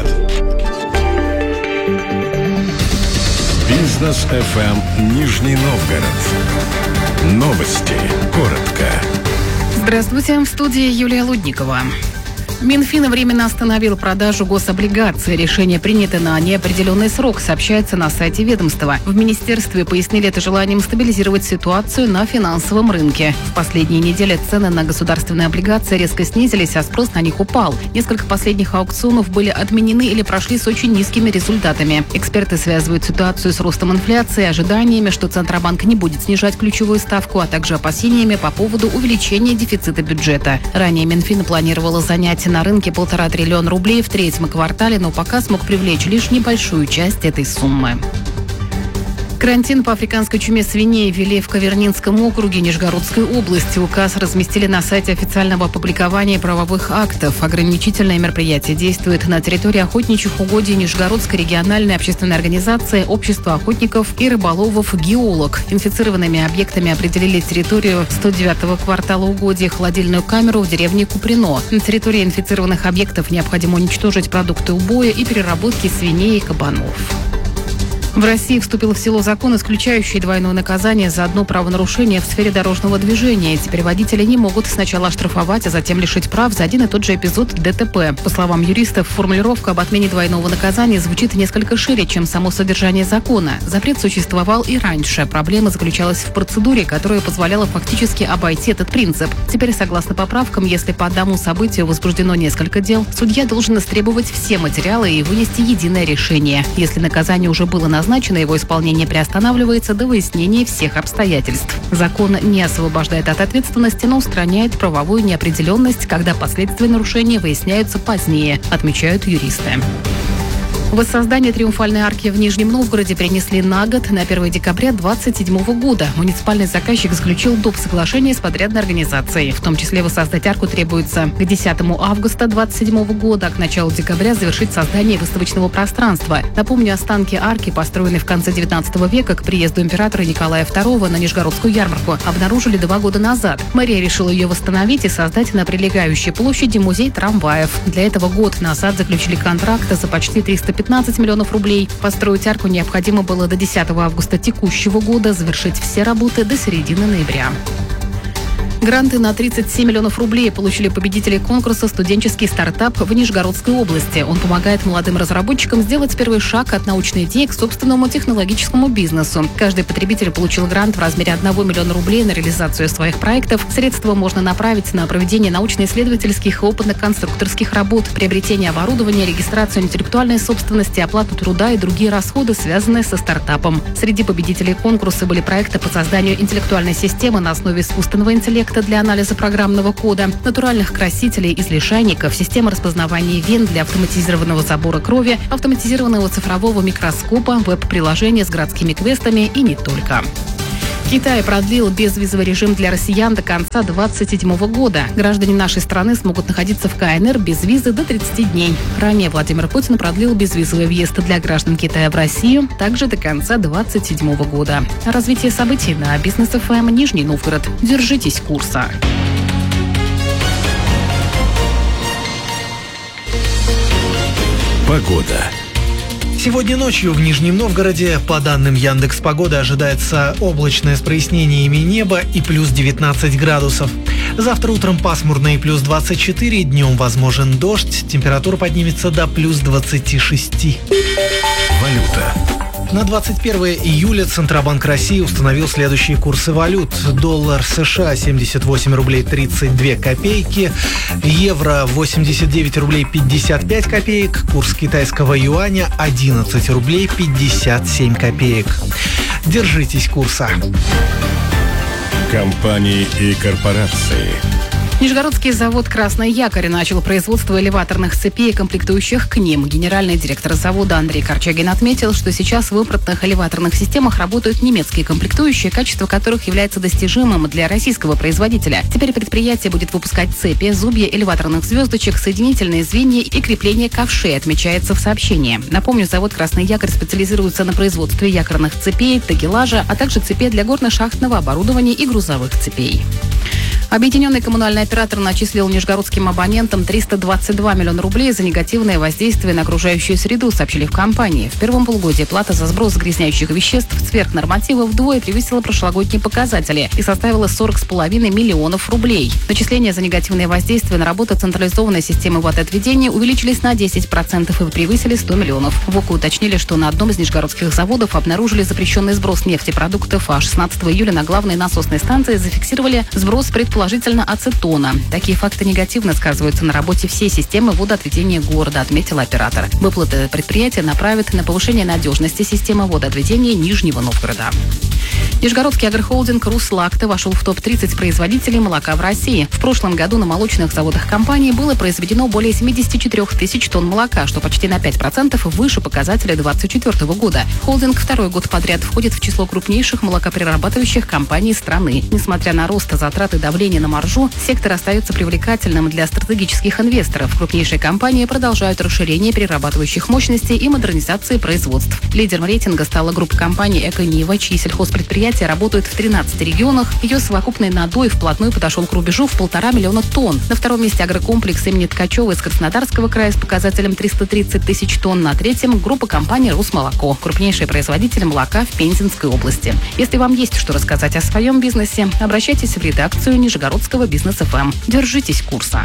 Бизнес эф эм Нижний Новгород. Новости. Коротко. Здравствуйте, в студии Юлия Лудникова. Минфин временно остановил продажу гособлигаций. Решение принято на неопределенный срок, сообщается на сайте ведомства. В министерстве пояснили это желанием стабилизировать ситуацию на финансовом рынке. В последние недели цены на государственные облигации резко снизились, а спрос на них упал. Несколько последних аукционов были отменены или прошли с очень низкими результатами. Эксперты связывают ситуацию с ростом инфляции, ожиданиями, что Центробанк не будет снижать ключевую ставку, а также опасениями по поводу увеличения дефицита бюджета. Ранее Минфин планировало занять на рынке полтора триллиона рублей в третьем квартале, но пока смог привлечь лишь небольшую часть этой суммы. Карантин по африканской чуме свиней ввели в Кавернинском округе Нижегородской области. Указ разместили на сайте официального опубликования правовых актов. Ограничительное мероприятие действует на территории охотничьих угодий Нижегородской региональной общественной организации Общества охотников и рыболовов «Геолог». Инфицированными объектами определили территорию сто девятого квартала угодий, холодильную камеру в деревне Куприно. На территории инфицированных объектов необходимо уничтожить продукты убоя и переработки свиней и кабанов. В России вступил в силу закон, исключающий двойное наказание за одно правонарушение в сфере дорожного движения. Теперь водители не могут сначала оштрафовать, а затем лишить прав за один и тот же эпизод ДТП. По словам юристов, формулировка об отмене двойного наказания звучит несколько шире, чем само содержание закона. Запрет существовал и раньше. Проблема заключалась в процедуре, которая позволяла фактически обойти этот принцип. Теперь, согласно поправкам, если по одному событию возбуждено несколько дел, судья должен истребовать все материалы и вынести единое решение. Если наказание уже было назначено, обозначено, его исполнение приостанавливается до выяснения всех обстоятельств. Закон не освобождает от ответственности, но устраняет правовую неопределенность, когда последствия нарушения выясняются позднее, отмечают юристы. Воссоздание Триумфальной арки в Нижнем Новгороде перенесли на год, на первое декабря двадцать седьмого года. Муниципальный заказчик заключил доп. Соглашение с подрядной организацией. В том числе воссоздать арку требуется к десятому августа двадцать седьмого года, а к началу декабря завершить создание выставочного пространства. Напомню, останки арки, построенные в конце девятнадцатого века к приезду императора Николая второго на Нижегородскую ярмарку, обнаружили два года назад. Мэрия решила ее восстановить и создать на прилегающей площади музей трамваев. Для этого год назад заключили контракт за почти триста пятнадцать миллионов рублей. Построить арку необходимо было до десятого августа текущего года, завершить все работы до середины ноября. Гранты на тридцать семь миллионов рублей получили победители конкурса «Студенческий стартап» в Нижегородской области. Он помогает молодым разработчикам сделать первый шаг от научной идеи к собственному технологическому бизнесу. Каждый потребитель получил грант в размере одного миллиона рублей на реализацию своих проектов. Средства можно направить на проведение научно-исследовательских и опытно-конструкторских работ, приобретение оборудования, регистрацию интеллектуальной собственности, оплату труда и другие расходы, связанные со стартапом. Среди победителей конкурса были проекты по созданию интеллектуальной системы на основе искусственного интеллекта для анализа программного кода, натуральных красителей из лишайников, системы распознавания вен для автоматизированного забора крови, автоматизированного цифрового микроскопа, веб-приложения с городскими квестами и не только. Китай продлил безвизовый режим для россиян до конца двадцать седьмого года. Граждане нашей страны смогут находиться в КНР без визы до тридцати дней. Ранее Владимир Путин продлил безвизовый въезд для граждан Китая в Россию также до конца двадцать седьмого года. Развитие событий на Бизнес эф эм Нижний Новгород. Держитесь курса. Погода. Сегодня ночью в Нижнем Новгороде, по данным Яндекс.Погоды, ожидается облачное с прояснениями неба и плюс девятнадцать градусов. Завтра утром пасмурно и плюс двадцать четыре, днем возможен дождь, температура поднимется до плюс двадцати шести. Валюта. На двадцать первое июля Центробанк России установил следующие курсы валют. Доллар США семьдесят восемь рублей тридцать две копейки, евро восемьдесят девять рублей пятьдесят пять копеек, курс китайского юаня одиннадцать рублей пятьдесят семь копеек. Держитесь курса. Компании и корпорации. Нижегородский завод «Красный якорь» начал производство элеваторных цепей и комплектующих к ним. Генеральный директор завода Андрей Корчагин отметил, что сейчас в импортных элеваторных системах работают немецкие комплектующие, качество которых является достижимым для российского производителя. Теперь предприятие будет выпускать цепи, зубья элеваторных звездочек, соединительные звенья и крепление ковшей, отмечается в сообщении. Напомню, завод «Красный якорь» специализируется на производстве якорных цепей, тагелажа, а также цепей для горно-шахтного оборудования и грузовых цепей. Объединенный коммунальный оператор начислил нижегородским абонентам триста двадцать два миллиона рублей за негативное воздействие на окружающую среду, сообщили в компании. В первом полугодии плата за сброс загрязняющих веществ сверх норматива вдвое превысила прошлогодние показатели и составила сорок с половиной миллионов рублей. Начисления за негативное воздействие на работу централизованной системы водоотведения увеличились на десять процентов и превысили сто миллионов. В ОКО уточнили, что на одном из нижегородских заводов обнаружили запрещенный сброс нефтепродуктов, а шестнадцатого июля на главной насосной станции зафиксировали сброс предположительно положительно ацетона. Такие факты негативно сказываются на работе всей системы водоотведения города, отметил оператор. Выплаты предприятия направят на повышение надежности системы водоотведения Нижнего Новгорода. Нижегородский агрохолдинг «Руслакта» вошел в топ тридцать производителей молока в России. В прошлом году на молочных заводах компании было произведено более семьдесят четыре тысячи тонн молока, что почти на пять процентов выше показателя двадцать четвёртого года. Холдинг второй год подряд входит в число крупнейших молокоперерабатывающих компаний страны. Несмотря на рост затрат и давление на маржу, сектор остается привлекательным для стратегических инвесторов. Крупнейшие компании продолжают расширение перерабатывающих мощностей и модернизации производств. Лидером рейтинга стала группа компаний «Эко-Нива», чьи сельхозпредприятия работают в тринадцати регионах. Ее совокупный надой вплотную подошел к рубежу в полтора миллиона тонн. На втором месте агрокомплекс имени Ткачева из Краснодарского края с показателем триста тридцать тысяч тонн. На третьем группа компаний «Русмолоко», крупнейший производитель молока в Пензенской области. Если вам есть что рассказать о своем бизнесе, обращайтесь в редакцию Нижегородского Бизнес эф эм. Держитесь курса.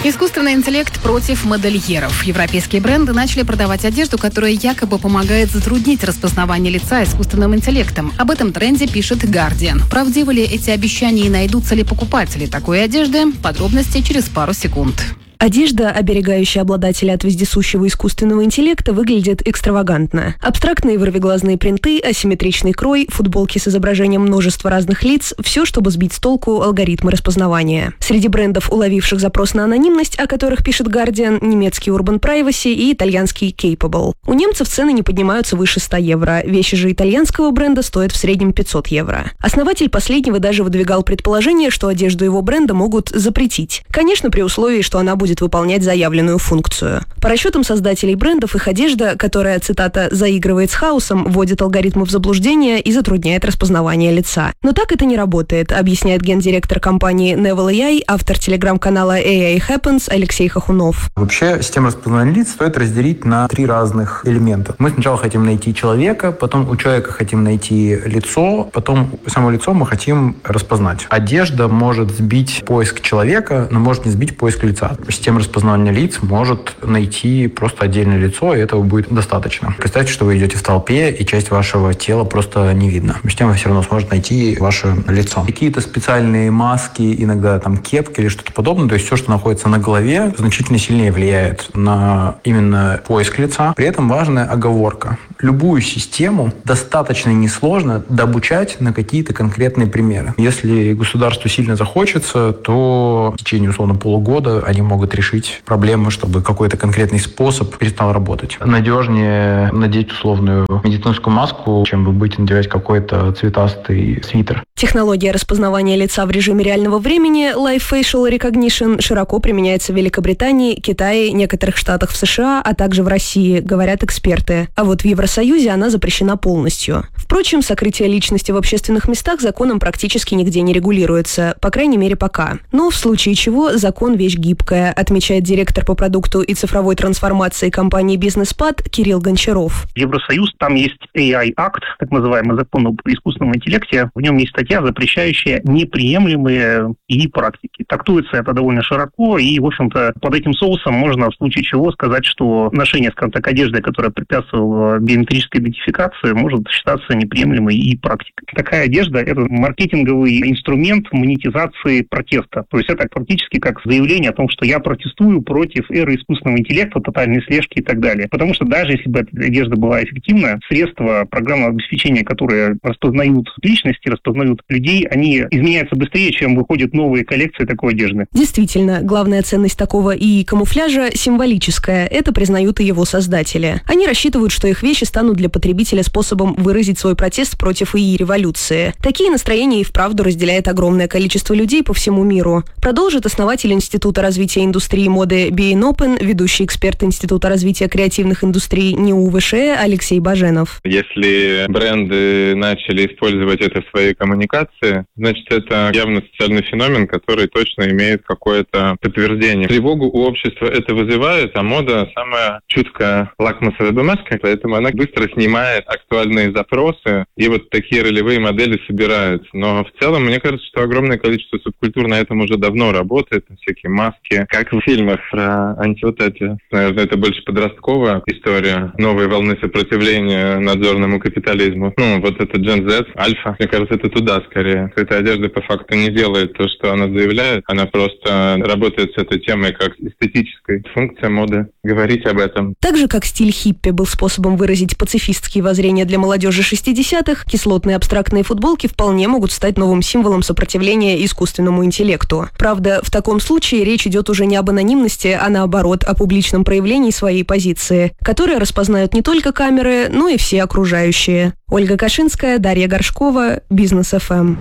Искусственный интеллект против модельеров. Европейские бренды начали продавать одежду, которая якобы помогает затруднить распознавание лица искусственным интеллектом. Об этом тренде пишет Guardian. Правдивы ли эти обещания и найдутся ли покупатели такой одежды? Подробности через пару секунд. Одежда, оберегающая обладателя от вездесущего искусственного интеллекта, выглядит экстравагантно. Абстрактные вырвиглазные принты, асимметричный крой, футболки с изображением множества разных лиц – все, чтобы сбить с толку алгоритмы распознавания. Среди брендов, уловивших запрос на анонимность, о которых пишет Guardian, немецкий Urban Privacy и итальянский Capable. У немцев цены не поднимаются выше ста евро. Вещи же итальянского бренда стоят в среднем пятьсот евро. Основатель последнего даже выдвигал предположение, что одежду его бренда могут запретить. Конечно, при условии, что она будет будет выполнять заявленную функцию. По расчетам создателей брендов, их одежда, которая, цитата, «заигрывает с хаосом», вводит алгоритмы в заблуждение и затрудняет распознавание лица. Но так это не работает, объясняет гендиректор компании Neville эй ай, автор телеграм-канала эй ай Happens Алексей Хохунов. Вообще, систему распознавания лиц стоит разделить на три разных элемента. Мы сначала хотим найти человека, потом у человека хотим найти лицо, потом само лицо мы хотим распознать. Одежда может сбить поиск человека, но может не сбить поиск лица. Система распознавания лиц может найти просто отдельное лицо, и этого будет достаточно. Представьте, что вы идете в толпе, и часть вашего тела просто не видно. Система все равно сможет найти ваше лицо. Какие-то специальные маски, иногда там кепки или что-то подобное, то есть все, что находится на голове, значительно сильнее влияет на именно поиск лица. При этом важная оговорка. Любую систему достаточно несложно дообучать на какие-то конкретные примеры. Если государству сильно захочется, то в течение, условно, полугода они могут решить проблему, чтобы какой-то конкретный способ перестал работать. Надежнее надеть условную медицинскую маску, чем быть надевать какой-то цветастый свитер. Технология распознавания лица в режиме реального времени Live Facial Recognition широко применяется в Великобритании, Китае, некоторых штатах в США, а также в России, говорят эксперты. А вот в Евросоюзе она запрещена полностью. Впрочем, сокрытие личности в общественных местах законом практически нигде не регулируется, по крайней мере пока. Но в случае чего закон вещь гибкая, отмечает директор по продукту и цифровой трансформации компании «Бизнеспад» Кирилл Гончаров. Евросоюз, там есть эй ай-акт, так называемый закон об искусственном интеллекте. В нем есть статья, запрещающая неприемлемые и и практики. Трактуется это довольно широко, и, в общем-то, под этим соусом можно в случае чего сказать, что ношение, скажем так, одежды, которая препятствовала биометрической идентификации, может считаться неприемлемой и практикой. Такая одежда – это маркетинговый инструмент монетизации протеста. То есть это практически как заявление о том, что я протестую против эры искусственного интеллекта, тотальной слежки и так далее. Потому что даже если бы эта одежда была эффективна, средства программного обеспечения, которые распознают личности, распознают людей, они изменяются быстрее, чем выходят новые коллекции такой одежды. Действительно, главная ценность такого ИИ камуфляжа символическая. Это признают и его создатели. Они рассчитывают, что их вещи станут для потребителя способом выразить свой протест против ИИ-революции. Такие настроения и вправду разделяет огромное количество людей по всему миру. Продолжит основатель Института развития индустрии моды би эн Open, ведущий эксперт Института развития креативных индустрий НИУ-ВШ Алексей Баженов. Если бренды начали использовать это в своей коммуникации, значит, это явно социальный феномен, который точно имеет какое-то подтверждение. Тревогу у общества это вызывает, а мода самая чуткая лакмусовая бумажка, поэтому она быстро снимает актуальные запросы, и вот такие ролевые модели собирают. Но в целом, мне кажется, что огромное количество субкультур на этом уже давно работает, всякие маски, как в фильмах про антиутопию. Наверное, это больше подростковая история новой волны сопротивления надзорному капитализму. Ну, вот это Gen Z, альфа, мне кажется, это туда скорее. Эта одежда по факту не делает то, что она заявляет, она просто работает с этой темой как эстетической. Функция моды — говорить об этом. Так же, как стиль хиппи был способом выразить пацифистские воззрения для молодежи шестидесятых, кислотные абстрактные футболки вполне могут стать новым символом сопротивления искусственному интеллекту. Правда, в таком случае речь идет уже не об анонимности, а наоборот, о публичном проявлении своей позиции, которое распознают не только камеры, но и все окружающие. Ольга Кашинская, Дарья Горшкова, Бизнес эф эм.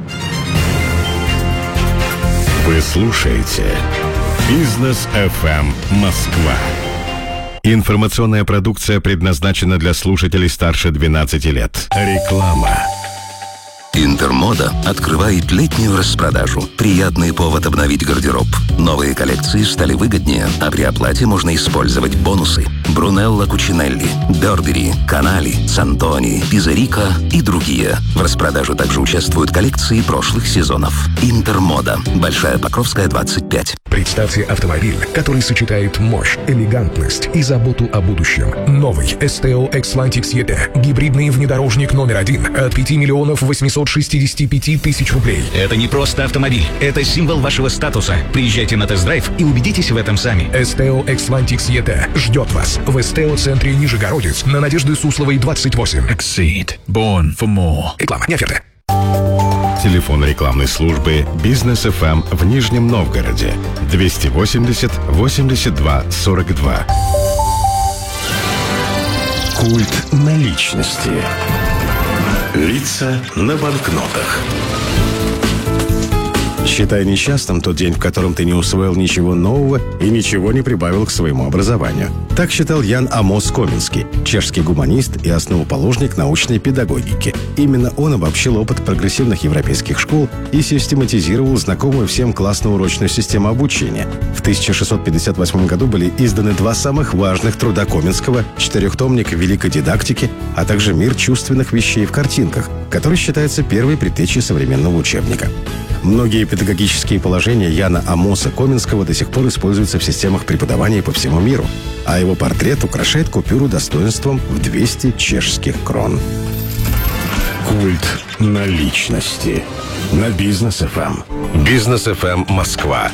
Вы слушаете Бизнес эф эм Москва. Информационная продукция предназначена для слушателей старше двенадцати лет. Реклама. Интермода открывает летнюю распродажу. Приятный повод обновить гардероб. Новые коллекции стали выгоднее, а при оплате можно использовать бонусы. Брунелло Кучинелли, Бербери, Канали, Сантони, Пизерика и другие. В распродаже также участвуют коллекции прошлых сезонов. Интермода. Большая Покровская, двадцать пять. Представьте автомобиль, который сочетает мощь, элегантность и заботу о будущем. Новый эс тэ о Xlantic и ти. Гибридный внедорожник номер один от пяти миллионов восьмисот шестидесяти пяти тысяч рублей. Это не просто автомобиль, это символ вашего статуса. Приезжайте на тест-драйв и убедитесь в этом сами. эс тэ о Xlantic и ти ждет вас в эс тэ о-центре Нижегородец на Надежды Сусловой, двадцать восемь. Exceed. Born for more. Реклама, не оферта. Телефон рекламной службы «Бизнес эф эм» в Нижнем Новгороде двести восемьдесят восемьдесят два сорок два. Культ наличности. Лица на банкнотах. Считай несчастным тот день, в котором ты не усвоил ничего нового и ничего не прибавил к своему образованию. Так считал Ян Амос Коминский, чешский гуманист и основоположник научной педагогики. Именно он обобщил опыт прогрессивных европейских школ и систематизировал знакомую всем классно-урочную систему обучения. В тысяча шестьсот пятьдесят восьмом году были изданы два самых важных труда Коминского – четырехтомник великой дидактики, а также «Мир чувственных вещей в картинках», который считается первой предтечей современного учебника. Многие педагогические положения Яна Амоса Коминского до сих пор используются в системах преподавания по всему миру, а его портрет украшает купюру достоинством в двести чешских крон. Культ наличности. На Бизнес эф эм. Бизнес эф эм Москва.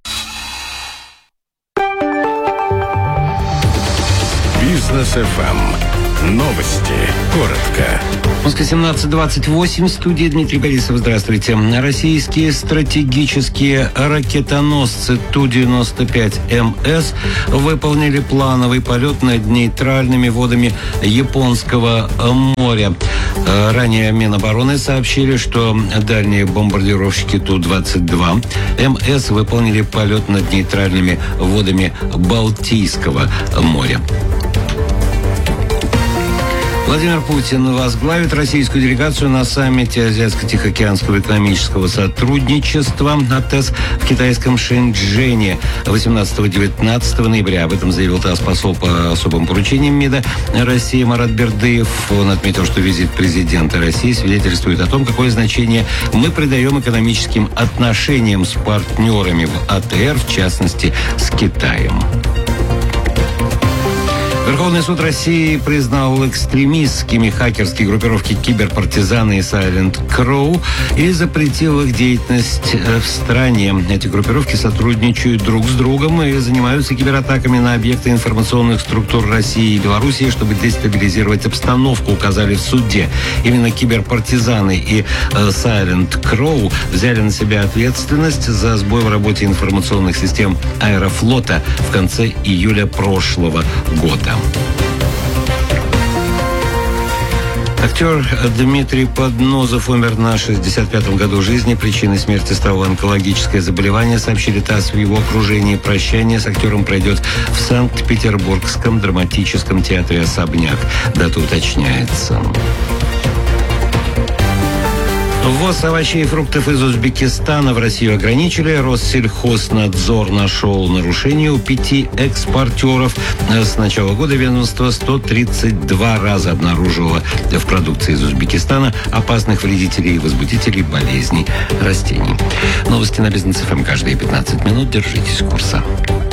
Бизнес эф эм. Новости. Коротко. Москва, семнадцать двадцать восемь. Студия Дмитрий Борисов. Здравствуйте. Российские стратегические ракетоносцы Ту девяносто пять эм эс выполнили плановый полет над нейтральными водами Японского моря. Ранее Минобороны сообщили, что дальние бомбардировщики Ту двадцать два эм эс выполнили полет над нейтральными водами Балтийского моря. Владимир Путин возглавит российскую делегацию на саммите Азиатско-Тихоокеанского экономического сотрудничества АТЭС в китайском Шэньчжэне восемнадцатого-девятнадцатого ноября. Об этом заявил ТАСС посол по особым поручениям МИДа России Марат Бердыев. Он отметил, что визит президента России свидетельствует о том, какое значение мы придаем экономическим отношениям с партнерами в а тэ эр, в частности, с Китаем. Верховный суд России признал экстремистскими хакерские группировки «Киберпартизаны» и «Silent Crow» и запретил их деятельность в стране. Эти группировки сотрудничают друг с другом и занимаются кибератаками на объекты информационных структур России и Белоруссии, чтобы дестабилизировать обстановку, указали в суде. Именно «Киберпартизаны» и «Silent Crow» взяли на себя ответственность за сбой в работе информационных систем Аэрофлота в конце июля прошлого года. Актер Дмитрий Поднозов умер на шестьдесят пятом году жизни. Причиной смерти стало онкологическое заболевание, сообщили ТАСС в его окружении. Прощание с актером пройдет в Санкт-Петербургском драматическом театре «Особняк». Дата уточняется. Ввоз овощей и фруктов из Узбекистана в Россию ограничили. Россельхознадзор нашел нарушения у пяти экспортеров. С начала года ведомство сто тридцать два раза обнаружило в продукции из Узбекистана опасных вредителей и возбудителей болезней растений. Новости на Бизнес эф эм каждые пятнадцать минут. Держитесь курса.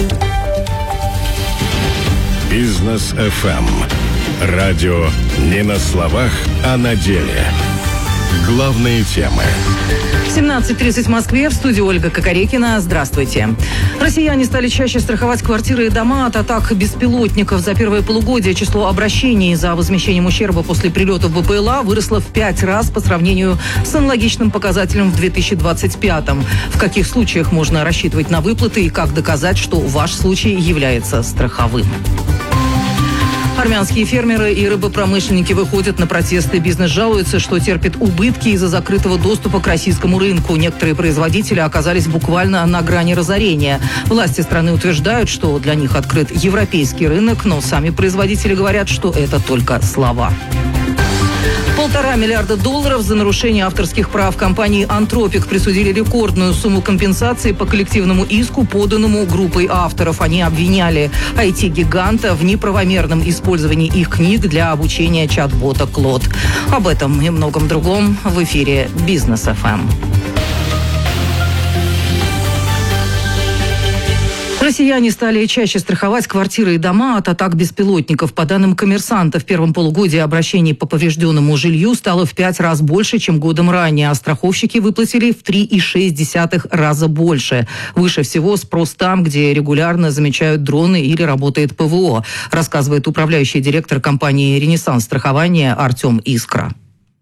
Бизнес эф эм. Радио не на словах, а на деле. Главные темы. семнадцать тридцать в Москве. В студии Ольга Кокорекина. Здравствуйте. Россияне стали чаще страховать квартиры и дома от атак беспилотников. За первое полугодие число обращений за возмещением ущерба после прилетов бэ пэ эл а выросло в пять раз по сравнению с аналогичным показателем в две тысячи двадцать пятом. В каких случаях можно рассчитывать на выплаты и как доказать, что ваш случай является страховым? Армянские фермеры и рыбопромышленники выходят на протесты. Бизнес жалуется, что терпит убытки из-за закрытого доступа к российскому рынку. Некоторые производители оказались буквально на грани разорения. Власти страны утверждают, что для них открыт европейский рынок, но сами производители говорят, что это только слова. Полтора миллиарда долларов за нарушение авторских прав компании «Антропик» присудили рекордную сумму компенсации по коллективному иску, поданному группой авторов. Они обвиняли ай ти-гиганта в неправомерном использовании их книг для обучения чат-бота Клод. Об этом и многом другом в эфире «Бизнес эф эм». Россияне стали чаще страховать квартиры и дома от атак беспилотников. По данным «Коммерсанта», в первом полугодии обращений по поврежденному жилью стало в пять раз больше, чем годом ранее, а страховщики выплатили в три и шесть десятых раза больше. Выше всего спрос там, где регулярно замечают дроны или работает ПВО, рассказывает управляющий директор компании «Ренессанс страхования» Артем Искра.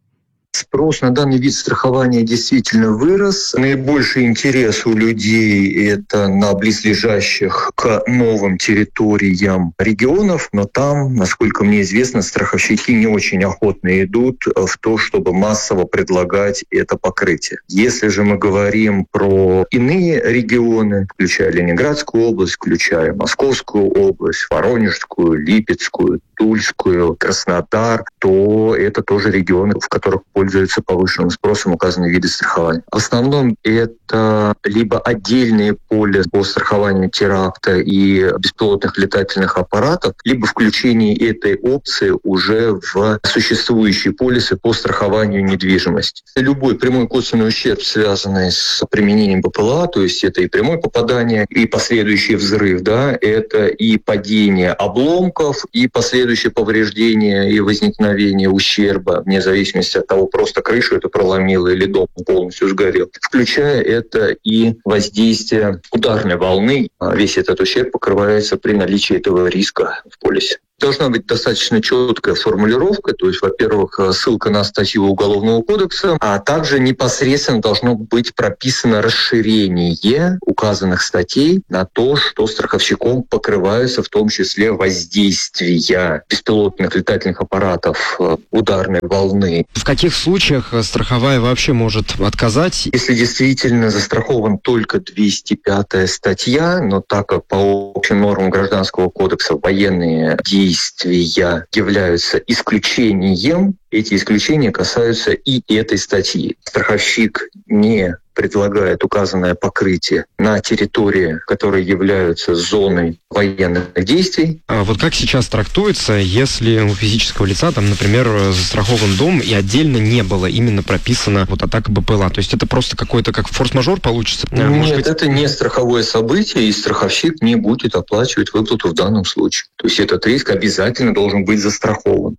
Спрос на данный вид страхования действительно вырос. Наибольший интерес у людей – это на близлежащих к новым территориям регионов, но там, насколько мне известно, страховщики не очень охотно идут в то, чтобы массово предлагать это покрытие. Если же мы говорим про иные регионы, включая Ленинградскую область, включая Московскую область, Воронежскую, Липецкую, Тульскую, Краснодар, то это тоже регионы, в которых пользуются повышенным спросом указанные виды страхования. В основном это либо отдельные полисы по страхованию теракта и беспилотных летательных аппаратов, либо включение этой опции уже в существующие полисы по страхованию недвижимости. Любой прямой косвенный ущерб, связанный с применением БПЛА, то есть это и прямое попадание, и последующий взрыв, да, это и падение обломков, и последующее повреждение и возникновение ущерба, вне зависимости от того, просто крышу это проломило или дом полностью сгорел. Включая это и воздействие ударной волны. Весь этот ущерб покрывается при наличии этого риска в полисе. Должна быть достаточно четкая формулировка, то есть, во-первых, ссылка на статью Уголовного кодекса, а также непосредственно должно быть прописано расширение указанных статей на то, что страховщиком покрываются в том числе воздействия беспилотных летательных аппаратов ударной волны. В каких случаях страховая вообще может отказать? Если действительно застрахован только двести пятая статья, но так как по общим нормам Гражданского кодекса военные действия Действия являются исключением, эти исключения касаются и этой статьи. Страховщик не предлагает указанное покрытие на территории, которые являются зоной военных действий. А вот как сейчас трактуется, если у физического лица, там, например, застрахован дом и отдельно не было именно прописано вот атака БПЛА? То есть это просто какой-то как форс-мажор получится? Нет, Может быть... это не страховое событие, и страховщик не будет оплачивать выплату в данном случае. То есть этот риск обязательно должен быть застрахован.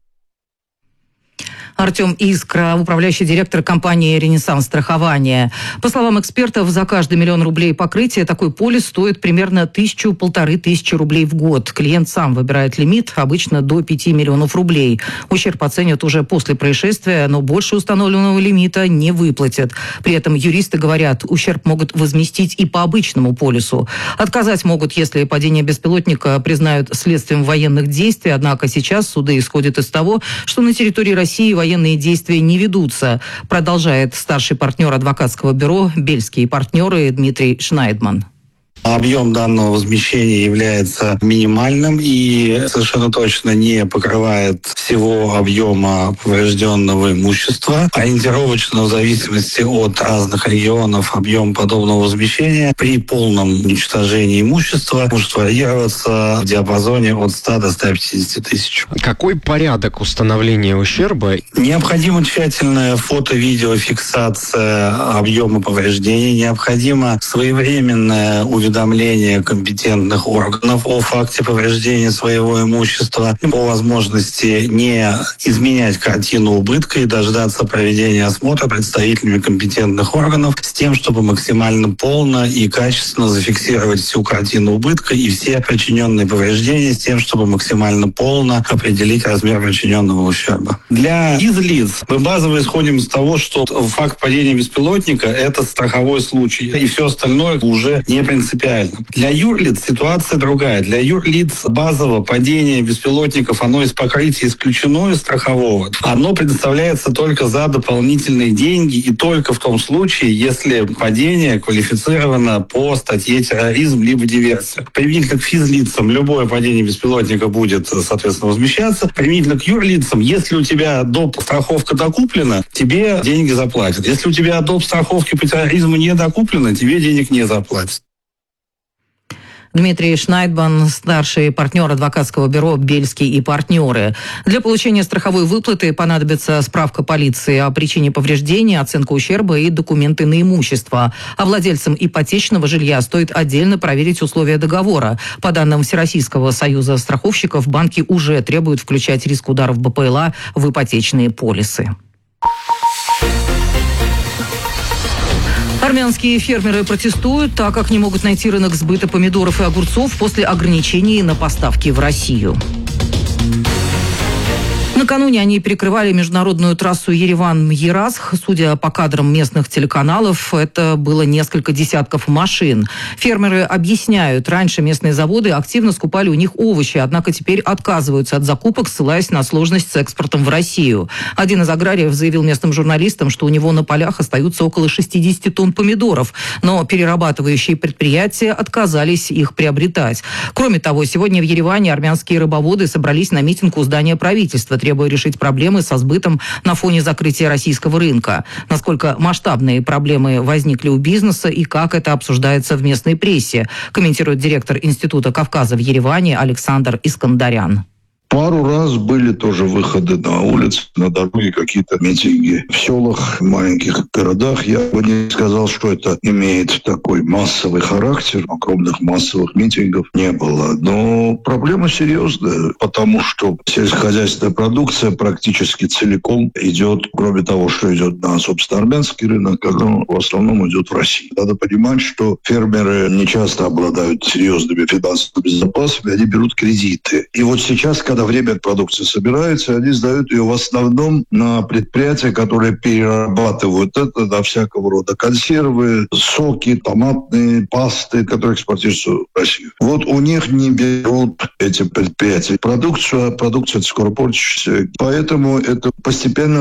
Артем Искра, управляющий директор компании «Ренессанс страхования». По словам экспертов, за каждый миллион рублей покрытия такой полис стоит примерно тысячу-полторы тысячи рублей в год. Клиент сам выбирает лимит, обычно до пяти миллионов рублей. Ущерб оценят уже после происшествия, но больше установленного лимита не выплатят. При этом юристы говорят, ущерб могут возместить и по обычному полису. Отказать могут, если падение беспилотника признают следствием военных действий, однако сейчас суды исходят из того, что на территории России военные Военные действия не ведутся, продолжает старший партнер адвокатского бюро «Бельские партнеры» Дмитрий Шнайдман. Объем данного возмещения является минимальным и совершенно точно не покрывает всего объема поврежденного имущества. Ориентировочно, в зависимости от разных регионов, объем подобного возмещения при полном уничтожении имущества может варьироваться в диапазоне от ста до ста пятидесяти тысяч. Какой порядок установления ущерба? Необходима тщательная фото-видеофиксация объема повреждений, необходимо своевременное уведомление уведомление компетентных органов о факте повреждения своего имущества, по возможности не изменять картину убытка и дождаться проведения осмотра представителями компетентных органов с тем, чтобы максимально полно и качественно зафиксировать всю картину убытка и все причиненные повреждения с тем, чтобы максимально полно определить размер причиненного ущерба. Для излиц мы базово исходим из того, что факт падения беспилотника – это страховой случай, и все остальное уже не принципиально. принципиально. Для юрлиц ситуация другая. Для юрлиц базово падение беспилотников, оно из покрытия исключено из страхового. Оно предоставляется только за дополнительные деньги и только в том случае, если падение квалифицировано по статье терроризм либо диверсия. Применительно к физлицам любое падение беспилотника будет, соответственно, возмещаться. Применительно к юрлицам, если у тебя доп. Страховка докуплена, тебе деньги заплатят. Если у тебя доп. Страховки по терроризму не докуплена, тебе денег не заплатят. Дмитрий Шнайдман, старший партнер адвокатского бюро «Бельский и партнеры». Для получения страховой выплаты понадобится справка полиции о причине повреждения, оценка ущерба и документы на имущество. А владельцам ипотечного жилья стоит отдельно проверить условия договора. По данным Всероссийского союза страховщиков, банки уже требуют включать риск ударов БПЛА в ипотечные полисы. Армянские фермеры протестуют, так как не могут найти рынок сбыта помидоров и огурцов после ограничений на поставки в Россию. Накануне они перекрывали международную трассу Ереван-Мьерасх. Судя по кадрам местных телеканалов, это было несколько десятков машин. Фермеры объясняют, раньше местные заводы активно скупали у них овощи, однако теперь отказываются от закупок, ссылаясь на сложность с экспортом в Россию. Один из аграриев заявил местным журналистам, что у него на полях остаются около шестьдесят тонн помидоров, но перерабатывающие предприятия отказались их приобретать. Кроме того, сегодня в Ереване армянские рыбоводы собрались на митинг у здания правительства, требуя решить проблемы со сбытом на фоне закрытия российского рынка. Насколько масштабные проблемы возникли у бизнеса и как это обсуждается в местной прессе, комментирует директор Института Кавказа в Ереване Александр Искандарян. Пару раз были тоже выходы на улицы, на дороге, какие-то митинги в селах, маленьких городах. Я бы не сказал, что это имеет такой массовый характер. Огромных массовых митингов не было. Но проблема серьезная, потому что сельскохозяйственная продукция практически целиком идет, кроме того, что идет на, собственно, армянский рынок, она в основном идет в Россию. Надо понимать, что фермеры не часто обладают серьезными финансовыми запасами, они берут кредиты. И вот сейчас, когда время продукции собирается, они сдают ее в основном на предприятия, которые перерабатывают это на всякого рода консервы, соки, томатные пасты, которые экспортируются в Россию. Вот у них не берут эти предприятия продукцию, а продукция скоро портится. Поэтому это постепенно